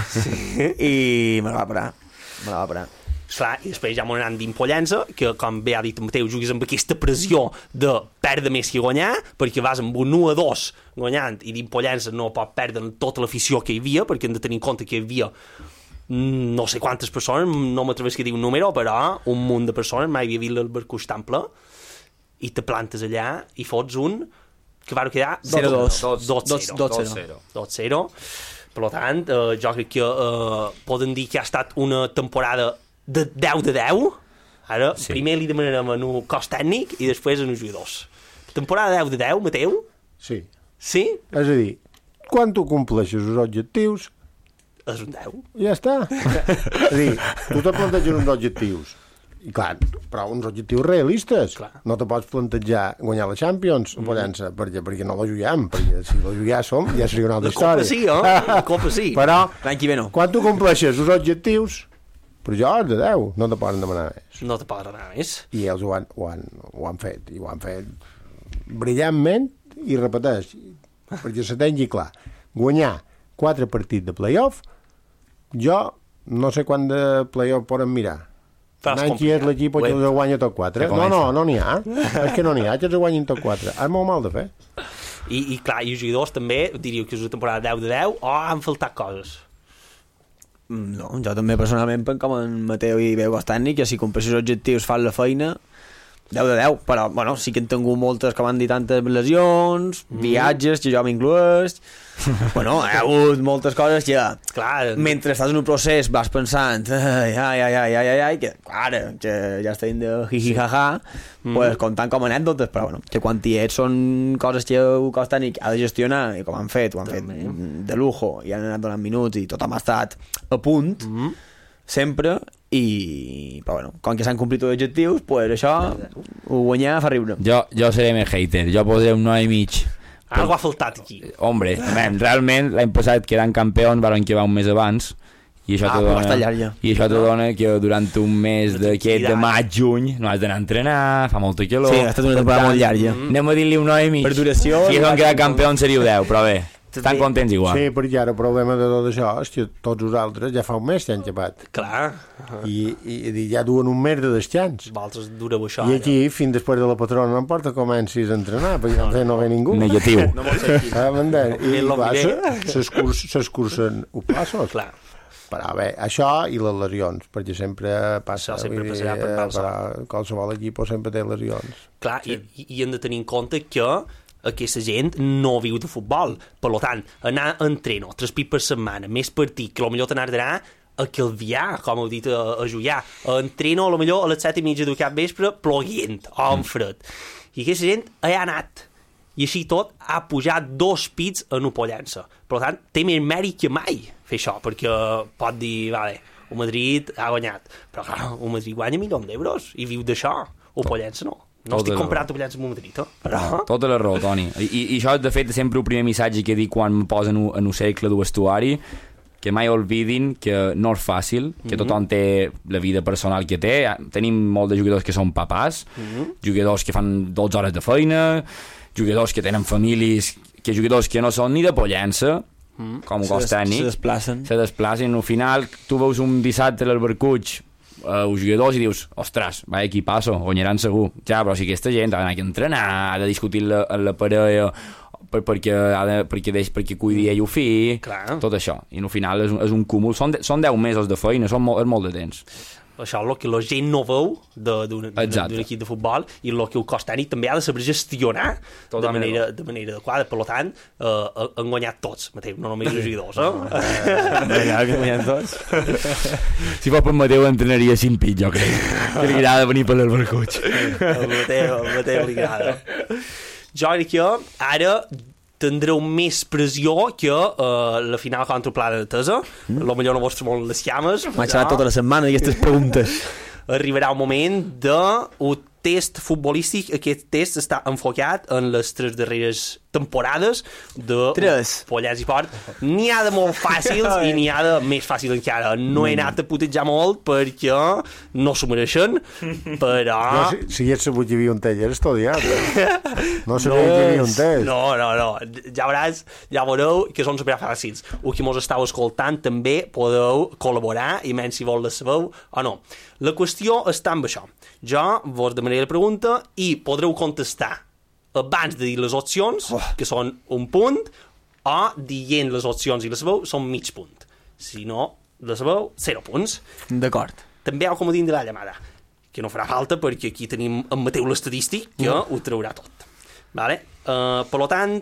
Speaker 3: I me la va parar. Me la va parar.
Speaker 1: Clar, i després ja m'ho anant d'impollença, que com bé ha dit el Mateu, juguis amb aquesta pressió de perdre més que guanyar, perquè vas amb un u a dos guanyant, i d'impollença no pot perdre tota l'afició que hi havia, perquè hem de tenir en compte que hi havia no sé quantes persones, no m'atreveix que dir un número, però un munt de persones, mai havia vist l'Albercuix tan ple, i te plantes allà i fots un que va quedar
Speaker 3: zero dos.
Speaker 1: dos zero. Per tant, eh, jo crec que eh, poden dir que ha estat una temporada de deu de deu. Ara, sí. Primer li demanarem en un cos tècnic i després en uns jugadors. Temporada deu de deu, Mateu?
Speaker 2: Sí.
Speaker 1: Sí?
Speaker 2: És a dir, quan tu compleixes els objectius...
Speaker 1: És un deu.
Speaker 2: Ja està. És a dir, tu te planteges uns objectius, i clar, però uns objectius realistes. Clar. No te pots plantejar guanyar la Champions, mm. Pollença, perquè, perquè no la juguem, perquè si la juguéssim ja seria una altra
Speaker 1: la
Speaker 2: història.
Speaker 1: Copa sí, eh? La Copa sí.
Speaker 2: Però,
Speaker 3: l'any que ve no.
Speaker 2: Quan tu compleixes els objectius, però jo és de deu, no te poden demanar més.
Speaker 1: No te poden demanar més.
Speaker 2: I ells ho han, ho han, ho han fet, i ho han fet brillantment, i repeteix, perquè se tingui clar, guanyar quatre partits de playoff, jo no sé quan de playoff poden mirar. L'any que és l'equip que els guanya tot quatre. No, no, no n'hi ha. És que no n'hi ha, que els guanyin tot quatre. És molt mal de fer.
Speaker 1: I, i clar, i els jugadors també, diríeu que és una temporada deu de deu, o han faltat coses?
Speaker 3: No, jo també personalment, com en Mateu i veu tècnic, que si compleixes els objectius fan la feina, deu de deu, però bueno, sí que han tingut moltes, com han dit, tantes lesions, mm. viatges, que jo m'incloés, bueno, hi ha hagut moltes coses que clar, mentre estàs en un procés vas pensant ai, ai, ai, ai, ai, ai, que ara que ja estem de jiji-jaja, mm. pues comptant com anècdotes, però bueno, que quan hi ets són coses que el cos tècnic ha de gestionar, i com han fet, ho han també. fet de lujo, i han anat donant minuts i tothom ha estat a punt, mm. sempre, i però bueno, com que s'han complit els objectius, pues això ho guanyar fa riure.
Speaker 4: Jo, jo seré més hater, jo posaré un nou i mig.
Speaker 1: Algo ha faltat aquí.
Speaker 4: Hombre, man, realment l'any passat quedant campions van quedar un mes abans i això, ah, te dona, i això te dona que durant un mes d'aquest de maig-juny no has d'anar a entrenar, fa molta calor.
Speaker 3: Sí, ha estat una temporada molt llarga.
Speaker 4: Mm. Anem a dir-li un nou i mig.
Speaker 3: Per duració...
Speaker 4: Si és on quedar campions seria deu, però bé, estan contents igual.
Speaker 2: Sí, perquè ara el problema de tot això és que tots els altres ja fa un mes que han xapat.
Speaker 1: Clar.
Speaker 2: I, i, i ja duen un mes de descans.
Speaker 1: Vosaltres dureu això.
Speaker 2: I aquí, ja. Fins després de la patrona, no importa que comencis a entrenar, perquè no, no ve ningú.
Speaker 4: Negatiu.
Speaker 1: No vol ser aquí.
Speaker 2: Ah, I, i s'escurcen opassos.
Speaker 1: Clar.
Speaker 2: Però bé, això i les lesions, perquè sempre passa.
Speaker 1: Això sempre
Speaker 2: dir,
Speaker 1: passarà per
Speaker 2: però qualsevol equip sempre té lesions.
Speaker 1: Clar, sí. i, i hem de tenir en compte que aquesta gent no viu de futbol. Per tant, anar a entreno tres pits per setmana, més partit, que potser t'anarà a Calvià, com heu dit, a, a Juià, entreno a lo millor a les set i mitja del cap vespre, ploguent o amb fred. I aquesta gent hi ha anat. I així tot ha pujat dos pits en Upollença. Per tant, té més mèrit que mai fer això, perquè pot dir, vale, el Madrid ha guanyat, però clar, el Madrid guanya milions d'euros i viu d'això. Upollença no. No
Speaker 4: Tota
Speaker 1: estic
Speaker 4: la
Speaker 1: comprant Upollença amb el Madrid, eh? Però...
Speaker 4: Tota la raó, Toni. I, i, i això, de fet, és sempre el primer missatge que dic quan me posen en un cercle de vestuari, que mai oblidin que no és fàcil, que tothom té la vida personal que té. Tenim molts de jugadors que són papàs, mm-hmm. jugadors que fan dotze hores de feina, jugadors que tenen famílies, que jugadors que no són ni de Pollença, mm. com ho costa tècnic,
Speaker 3: se desplacen.
Speaker 4: Se desplacen. Al final, tu veus un dissabte a l'Albercuig, uh, els jugadors, i dius, ostres, va, equipasso, guanyaran segur. Ja, però si aquesta gent ha d'anar a entrenar, ha de discutir la, la parella, per, perquè, ha de, perquè, deix, perquè cuidi ell o fill,
Speaker 1: Clar.
Speaker 4: tot això. I al final és un, és un cúmul. Són, de, són deu mesos de feina, són molt, és molt de temps.
Speaker 1: Això és el que la gent no veu d'un equip de futbol i el que el cos tècnic també ha de saber gestionar de manera, de manera adequada. Per tant, eh, han guanyat tots, Mateu, no només els jugadors, eh?
Speaker 3: Ja que guanyat tots.
Speaker 4: Si fos per Mateu entrenaria cinc pits, jo crec. Que li agrada venir per l'Albercuig.
Speaker 1: El Mateu, el Mateu li agrada. Jo crec que ara tindreu més pressió que uh, la final contra el Pla de Tesa. Mm. A lo millor no vos tremolen les llames.
Speaker 3: M'ha xerrat tota la setmana d'aquestes preguntes.
Speaker 1: Arribarà un moment de un test futbolístic. Aquest test està enfocat en les tres darreres temporades de Pollets i Port. N'hi ha de molt fàcils i n'hi ha de més fàcils encara. No he anat a putejar molt perquè no s'ho mereixen, però...
Speaker 2: No, si, si ja sabut que hi havia un test, ja és tot ja. No sabia que hi havia un test.
Speaker 1: No, no, no. Ja veuràs, ja veureu que són super fàcils. O qui mos estàu escoltant també podeu col·laborar, i menys si vol la sabeu o no. La qüestió està amb això. Jo vos demanaré la pregunta i podreu contestar abans de dir les opcions, oh. que són un punt, o dient les opcions i la sabeu, són mig punt. Si no la sabeu, zero punts.
Speaker 3: D'acord.
Speaker 1: També hi ha el comodín de la llamada, que no farà falta perquè aquí tenim en Mateu l'estadístic, que mm. ho traurà tot. Vale? Uh, per tant,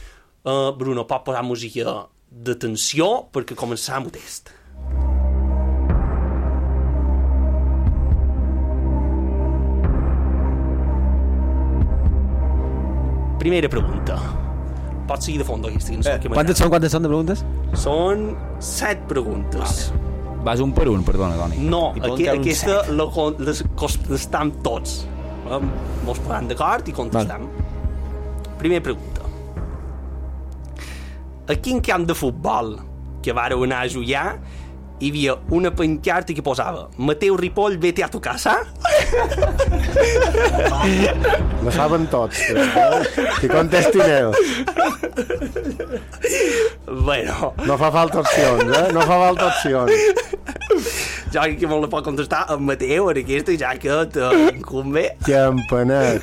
Speaker 1: uh, Bruno, pot posar música de tensió perquè començam el test. Primera pregunta. Pots seguir de fondo aquesta. No sé
Speaker 3: eh, quantes són, quantes són de preguntes?
Speaker 1: Són set preguntes.
Speaker 4: Vale. Vas un per un, perdona, Toni.
Speaker 1: No, aqu aquesta la, les contestam tots. Mos posem d'acord i contestam. Vale. Primera pregunta. A quin camp de futbol que vareu anar a Juià hi havia una pancarta que posava Mateu Ripoll, vete a tu casa?
Speaker 2: La saben tots. Que contestin ells.
Speaker 1: Bueno.
Speaker 2: No fa falta opcions, eh? No fa falta opcions.
Speaker 1: Jo crec que molt la pot contestar en Mateu en aquesta, ja que t'incumbé.
Speaker 2: Que empanat.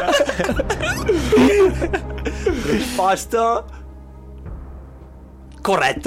Speaker 1: Resposta... correcte.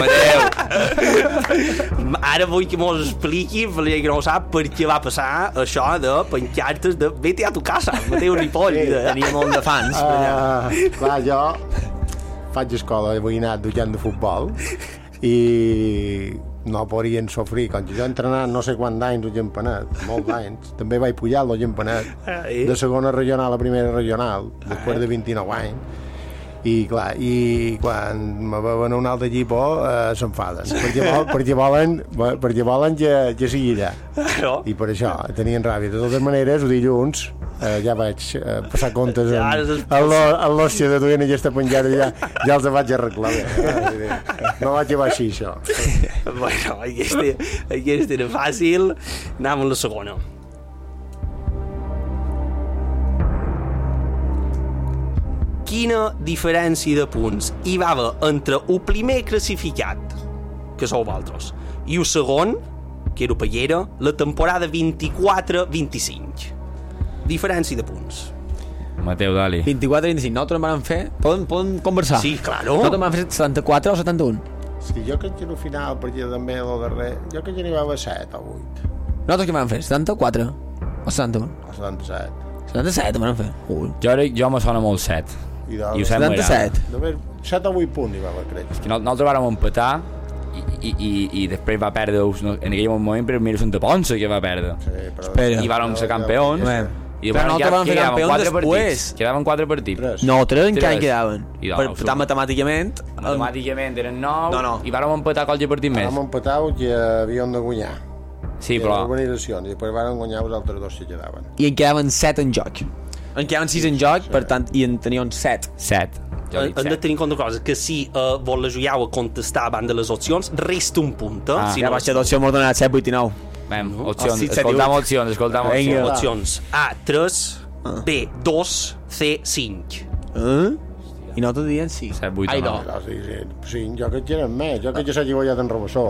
Speaker 1: Ara vull que mos expliqui, per que no ho sap, per què va passar això de pancartes de vete a tu casa, Mateu Ripoll.
Speaker 3: Tenia molt de fans.
Speaker 2: Uh, clar, jo faig escola de veïnat d'Ullant de futbol i no podien sofrir. Quan jo entrenat no sé quants anys d'Ull Empanat, molts anys, també vaig pujar l'Ull Empanat, de segona regional a primera regional, després de vint-i-nou anys. I clar, i quan me veuen un altre equip eh, s'enfaden perquè, vol, perquè volen perquè volen que, que sigui allà no. I per això tenien ràbia. De totes maneres, el dilluns eh, ja vaig eh, passar comptes en, en l'hòstia de duent aquesta penjada, ja, ja els vaig arreglar bé. No vaig llevar així això.
Speaker 1: Bueno, aquesta, aquesta era fàcil. Anem a la segona. Quina diferència de punts hi va haver entre el primer classificat, que sou vosaltres, i el segon, que era Pallera, la temporada vint-i-quatre vint-i-cinc? Diferència de punts.
Speaker 4: Mateu, dali.
Speaker 3: vint-i-quatre vint-i-cinc. Nosaltres en vam fer... Poden, poden conversar?
Speaker 1: Sí, claro.
Speaker 3: Nosaltres en vam fer setanta-quatre o setanta-un?
Speaker 2: Sí, jo crec que al final, perquè també el darrer... Jo crec que n'hi va haver set o vuit.
Speaker 3: Nosaltres què vam fer? setanta-quatre o setanta-un?
Speaker 2: O setanta-set.
Speaker 3: setanta-set vam fer. Ui.
Speaker 4: Jo, jo me sona molt set.
Speaker 2: I, de,
Speaker 4: I ho
Speaker 3: setanta-set.
Speaker 2: set o vuit punts hi va haver, crec.
Speaker 4: És que nosaltres vàrem empatar i, i, i, i després va perdre en aquell moment per mira Santa Ponça que va perdre
Speaker 2: Sí, però...
Speaker 3: Espera.
Speaker 4: i van ser campions
Speaker 3: Home,
Speaker 4: i
Speaker 3: però
Speaker 4: van,
Speaker 3: nosaltres vam fer
Speaker 4: quedaven
Speaker 3: campions
Speaker 4: quatre
Speaker 3: després.
Speaker 4: partits quedaven quatre partits
Speaker 2: Tres.
Speaker 3: no, tres encara
Speaker 4: Tres.
Speaker 3: en quedaven.
Speaker 4: I no,
Speaker 3: per
Speaker 4: no,
Speaker 3: tant, matemàticament...
Speaker 4: matemàticament eren nou
Speaker 3: No, no.
Speaker 4: i vàrem empatar qualque partit més
Speaker 2: Vam empatar que havíem de guanyar.
Speaker 4: sí,
Speaker 2: I
Speaker 4: però
Speaker 2: les organitzacions, i després van guanyar els altres dos que quedaven.
Speaker 3: I en quedaven set en joc. En quedaven sis en joc, per tant, i en tenien set.
Speaker 4: set jo
Speaker 1: Hem
Speaker 4: dic
Speaker 1: de
Speaker 4: set.
Speaker 1: tenir en compte una cosa, que si uh, vol ajudar a contestar abans de les opcions, resta un punt, eh?
Speaker 4: Ah.
Speaker 1: si
Speaker 3: Ja
Speaker 1: no,
Speaker 3: va ser l'opció molt donat set, vuit i nou.
Speaker 4: Vam, opcions,
Speaker 3: Ah, sí, set i
Speaker 4: escoltam
Speaker 3: vuit.
Speaker 4: opcions, escoltam
Speaker 3: Vinga.
Speaker 4: opcions.
Speaker 1: opcions A, tres, B, dos, C, cinc.
Speaker 3: Eh? I no te diuen sí.
Speaker 4: set, vuit o
Speaker 3: Ai,
Speaker 4: nou.
Speaker 2: No, sí, sí, sí, jo que hi eren més, jo que ja s'ha guanyat en Robassó.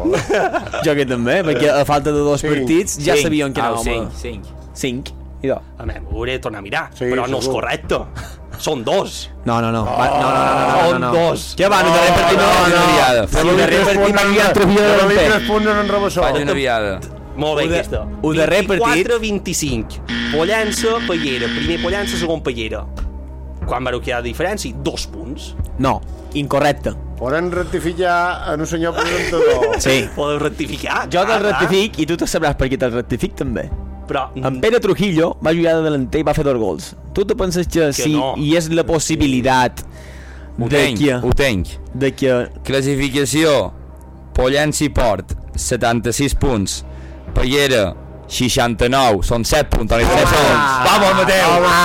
Speaker 3: Jo que també, perquè a falta de dos
Speaker 2: Cinc.
Speaker 3: partits ja
Speaker 4: Cinc.
Speaker 3: sabien que
Speaker 4: Ah,
Speaker 3: anàvem.
Speaker 4: cinc, cinc.
Speaker 3: Cinc. I do.
Speaker 1: A veure, ho hauré de tornar a mirar,
Speaker 2: Sí,
Speaker 1: però no és
Speaker 2: segur.
Speaker 1: correcte. Són dos.
Speaker 3: No, no, no. Va, no, no, no, no, no,
Speaker 1: Són
Speaker 3: no.
Speaker 1: dos.
Speaker 3: Què va, no, no, partit no,
Speaker 4: no,
Speaker 3: no.
Speaker 4: no.
Speaker 3: Si el darrer partit va enviar tres vies de
Speaker 2: Però li
Speaker 3: l'Empe.
Speaker 2: tres punts en Robassó.
Speaker 4: Faig una viada.
Speaker 1: Molt bé,
Speaker 3: Ho de-
Speaker 1: aquesta.
Speaker 3: ho darrer partit-
Speaker 1: vint-i-quatre vint-i-cinc. Pollença, Pallera. Primer Pollença, segon Pallera. Quan vareu quedar de diferència? Dos punts.
Speaker 3: No, incorrecte.
Speaker 2: Podem rectificar en un senyor presentador.
Speaker 3: Sí.
Speaker 1: Podeu rectificar.
Speaker 3: Jo te'l
Speaker 1: Ah,
Speaker 3: rectific i tu te sabràs per què te'l rectific també.
Speaker 1: ah, Però...
Speaker 3: En Pere Trujillo va jugar de delanter i va fer dos gols. Tu te penses que, sí,
Speaker 1: no.
Speaker 3: hi és la possibilitat
Speaker 4: Ho
Speaker 3: de
Speaker 4: tenc,
Speaker 3: que,
Speaker 4: ho tenc.
Speaker 3: de que
Speaker 4: Classificació Pollença i Port setanta-sis punts Pallera seixanta-nou, són set punts Toni tres punts. Vamos, Mateu.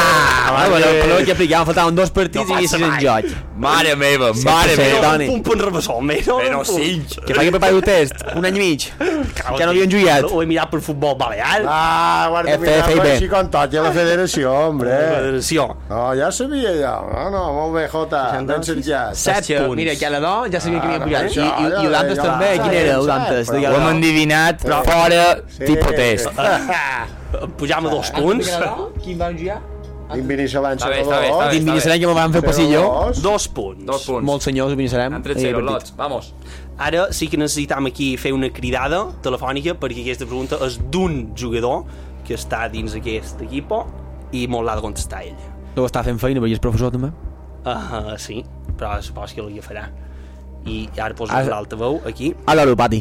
Speaker 3: Ah, bueno, però que aplicàvem, faltaven dos partits
Speaker 1: No
Speaker 3: i
Speaker 1: passa
Speaker 3: sis en
Speaker 1: mai.
Speaker 3: joc.
Speaker 4: Mare meva,
Speaker 3: Sí,
Speaker 4: mare
Speaker 3: sí,
Speaker 4: meva.
Speaker 3: Toni.
Speaker 1: Un punt per Rebassó, almenys. No,
Speaker 4: Però
Speaker 1: un punt.
Speaker 4: cinc.
Speaker 3: Que fa que prepari el test, un any i mig, que no havien jugat.
Speaker 1: Ho he mirat per futbol balear.
Speaker 2: Ah, guarda,
Speaker 3: F
Speaker 2: mira,
Speaker 3: F I B.
Speaker 2: així com toca la federació, hombre.
Speaker 1: Federació.
Speaker 2: No, ja sabia ja. No, no, molt bé, Jota, ben cercat.
Speaker 1: Set
Speaker 3: Que,
Speaker 1: punts.
Speaker 3: mira, que a la do ja sabia que havia
Speaker 2: Ah,
Speaker 3: pujat. I,
Speaker 2: això,
Speaker 3: i, i
Speaker 2: ja,
Speaker 3: Udantes
Speaker 2: ja,
Speaker 3: també,
Speaker 2: ja,
Speaker 3: quin
Speaker 2: ja,
Speaker 3: era
Speaker 2: ja,
Speaker 3: Udantes?
Speaker 2: però-
Speaker 3: De
Speaker 4: Ho hem
Speaker 3: Gala.
Speaker 4: endivinat fora tipus test.
Speaker 1: Pujam a dos punts.
Speaker 3: Quin van jugar?
Speaker 2: Quin Vinissalent
Speaker 4: Està bé, està bé, està bé.
Speaker 3: Quin Vinissalem que me van fer passillo.
Speaker 1: Dos punts.
Speaker 4: Dos punts.
Speaker 3: Molt senyors, Vinissalem.
Speaker 4: Han tret zero, lots. Vamos.
Speaker 1: Ara sí que necessitam aquí fer una cridada telefònica perquè aquesta pregunta és d'un jugador que està dins aquest equip i molt l'ha de contestar ell.
Speaker 3: Tu està fent feina perquè és professor també?
Speaker 1: Uh, sí, però supos que l'hi farà. I ara poso
Speaker 3: Ah,
Speaker 1: l'altaveu aquí.
Speaker 3: A l'Aeropati.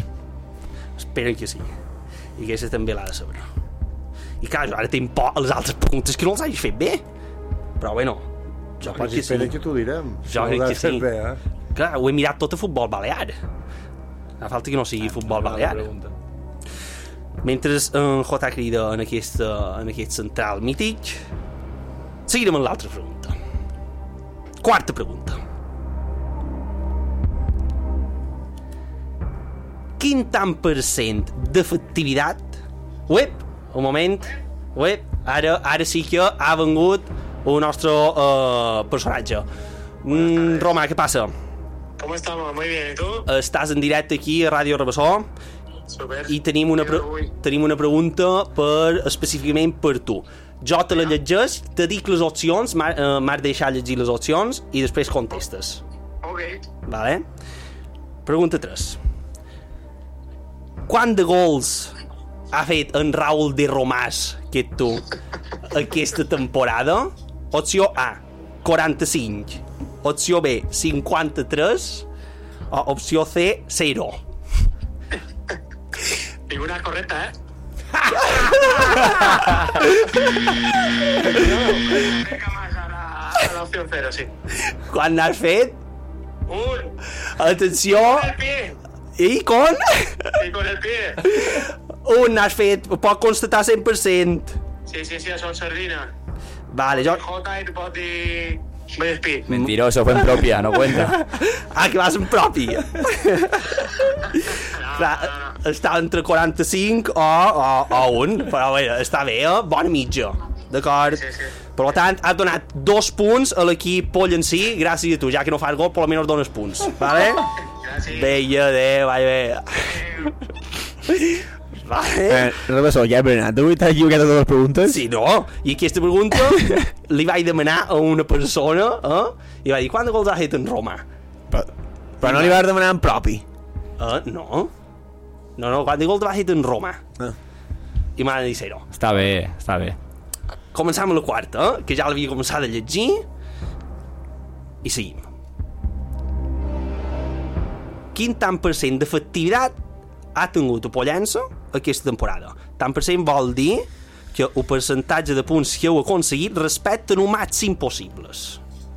Speaker 1: Esperen que sí. I aquesta també l'ha de saber. I clar, jo ara tinc por a les altres preguntes que no les hagis fet bé. Però bueno, jo crec
Speaker 2: Pas
Speaker 1: que sí.
Speaker 2: espera que t'ho direm.
Speaker 1: Jo
Speaker 2: No
Speaker 1: crec
Speaker 2: ho
Speaker 1: que
Speaker 2: has fet
Speaker 1: sí.
Speaker 2: Bé, eh?
Speaker 1: Clar, ho he mirat tot a futbol balear. A falta que no sigui futbol balear. Mentre en Jota crida en aquest, en aquest central mític, seguirem amb l'altra pregunta. Quarta pregunta. Quin tant per cent d'efectivitat... Uep, un moment. Uep, ara, ara sí que ha vengut el nostre uh, personatge. Mm, Roma, què passa?
Speaker 5: ¿Cómo estamos? Muy bien, ¿y tú?
Speaker 1: Estàs en directe aquí a Ràdio Rebassó
Speaker 5: Super.
Speaker 1: i tenim una, pre
Speaker 5: Ui.
Speaker 1: tenim una pregunta per, específicament per tu. Jo te la llegeix, te dic les opcions, m'has uh, de deixar llegir les opcions i després contestes.
Speaker 5: Ok.
Speaker 1: Vale? Pregunta tres. Quant de gols ha fet en Raúl de Romàs, que ets tu, aquesta temporada? Opció A, quaranta-cinc. Opció B, cinquanta-tres. O opció C, zero.
Speaker 5: Ninguna correcta, ¿eh? Venga más a la, a la opción cero, sí.
Speaker 1: Quan n'has fet?
Speaker 5: Un.
Speaker 1: Atenció.
Speaker 5: Con el pie.
Speaker 1: I con?
Speaker 5: Y con el pie.
Speaker 1: Un n'has fet, pot constatar cent per cent.
Speaker 5: Sí, sí, sí, son sardinas.
Speaker 1: Vale, jo...
Speaker 5: J y pot dir... Vespí.
Speaker 4: Mentiroso, fue en propia, no cuenta.
Speaker 1: Ah, que vas en propi.
Speaker 5: No,
Speaker 1: Clar,
Speaker 5: no, no.
Speaker 1: està entre quaranta-cinc o, o, o un, però bé, està bé, eh? Bona mitja, d'acord?
Speaker 5: Sí, sí.
Speaker 1: Per tant, has donat dos punts a l'equip Pollencí, gràcies a tu, ja que no fas gol, per almenys dones punts, vale?
Speaker 5: Gràcies.
Speaker 1: Veia, adéu, vai bé. Vale?
Speaker 3: Eh, Rebassó, ja he berenat. Avui t'has equivocat a totes les preguntes?
Speaker 1: Sí, no? I aquesta pregunta li vaig demanar a una persona, eh? I va dir, quant de gols ha fet en Roma?
Speaker 3: Però, però no li vas demanar en propi.
Speaker 1: Eh, no. No, no, quant de gols ha fet en Roma?
Speaker 3: Ah.
Speaker 1: I m'ha de dir zero.
Speaker 4: Està bé, està bé.
Speaker 1: Començam amb la quarta, eh? Que ja l'havia començat a llegir. I seguim. quin tant per cent d'efectivitat ha tingut el Pollença aquesta temporada? Tant per cent vol dir que el percentatge de punts que heu aconseguit respecte a un màxim possibles.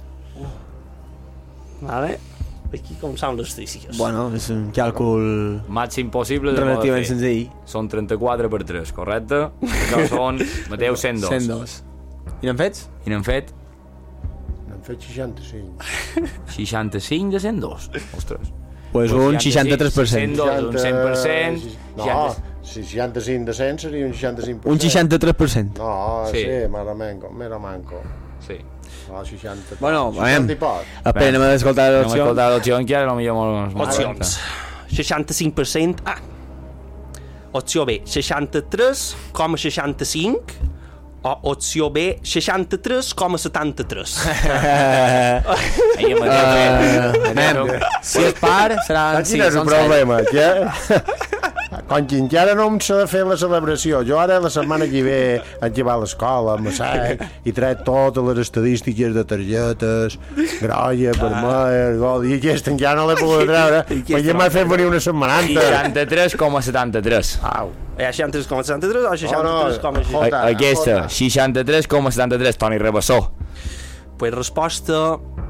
Speaker 1: Vale? Aquí com són les estadístiques.
Speaker 3: Bueno, és un càlcul
Speaker 4: Màxim possible de
Speaker 3: relativament
Speaker 4: poder fer.
Speaker 3: senzill.
Speaker 4: Són trenta-quatre per tres, correcte? Això són, Mateu, cent dos.
Speaker 3: cent dos. I n'han fets?
Speaker 4: I n'han fet
Speaker 2: N'han fet seixanta-cinc.
Speaker 4: seixanta-cinc de cent dos. Ostres.
Speaker 3: Pues un seixanta-tres per cent.
Speaker 4: cent dos, un cent per cent.
Speaker 2: No, si seixanta-cinc de cent seria un seixanta-cinc per cent.
Speaker 3: Un seixanta-tres per cent.
Speaker 2: No,
Speaker 4: Sí.
Speaker 2: sí, sí mera manco, mera manco.
Speaker 4: Sí.
Speaker 2: No, seixanta.
Speaker 3: Bueno,
Speaker 2: seixanta
Speaker 3: veiem.
Speaker 2: i poc.
Speaker 3: Apenem a d'escoltar
Speaker 4: No m'he
Speaker 3: l'opció.
Speaker 4: escoltat l'opció encara, potser molt... molt
Speaker 1: Opcions. seixanta-cinc per cent A. Opció B, seixanta-tres coma seixanta-cinc o opció B, seixanta-tres coma setanta-tres.
Speaker 4: Ahir el Mateu
Speaker 3: Uh,
Speaker 4: feia...
Speaker 3: anem. Si és par, serà...
Speaker 2: Quin és el problema? Que... Com que encara no em sé de fer la celebració, jo ara la setmana que ve vaig llevar a l'escola, me sec, i trec totes les estadístiques de targetes, groia, vermella, gol, i aquesta encara no l'he pogut treure, perquè m'ha fet venir una setmananta.
Speaker 4: seixanta-tres coma setanta-tres.
Speaker 2: Au.
Speaker 1: Hi ha seixanta-tres coma setanta-tres o seixanta-tres coma
Speaker 2: Oh, no.
Speaker 1: seixanta-tres?
Speaker 2: Jota,
Speaker 4: Aquesta,
Speaker 2: jota.
Speaker 4: seixanta-tres coma setanta-tres, Toni Rebassó.
Speaker 1: Pues resposta...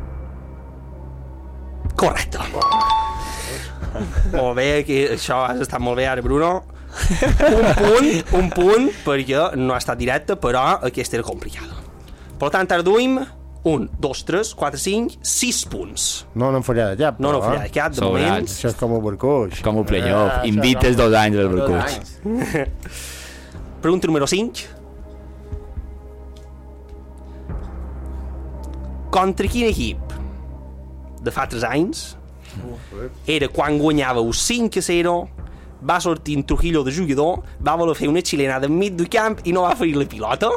Speaker 1: correcta. Molt bé, que això has estat molt bé ara, Bruno. Un punt, un punt, perquè no ha estat directe, però aquesta era complicada. Per tant, ara duim un, dos, tres, quatre, cinc, sis punts.
Speaker 2: No n'han fallat cap.
Speaker 1: No, no,
Speaker 2: però,
Speaker 1: fallat
Speaker 2: eh?
Speaker 1: cap, de
Speaker 4: Sobrats.
Speaker 1: moment.
Speaker 2: Això és com el barcuix.
Speaker 4: Com el playoff.
Speaker 2: Ah,
Speaker 4: Invites
Speaker 2: això
Speaker 4: dos anys al Barcuts.
Speaker 1: Pregunta número cinc. Contra quin equip de fa tres anys era quan guanyàveu cinc a zero, va sortir en Trujillo de jugador, va voler fer una xilena enmig del camp i no va ferir la pilota?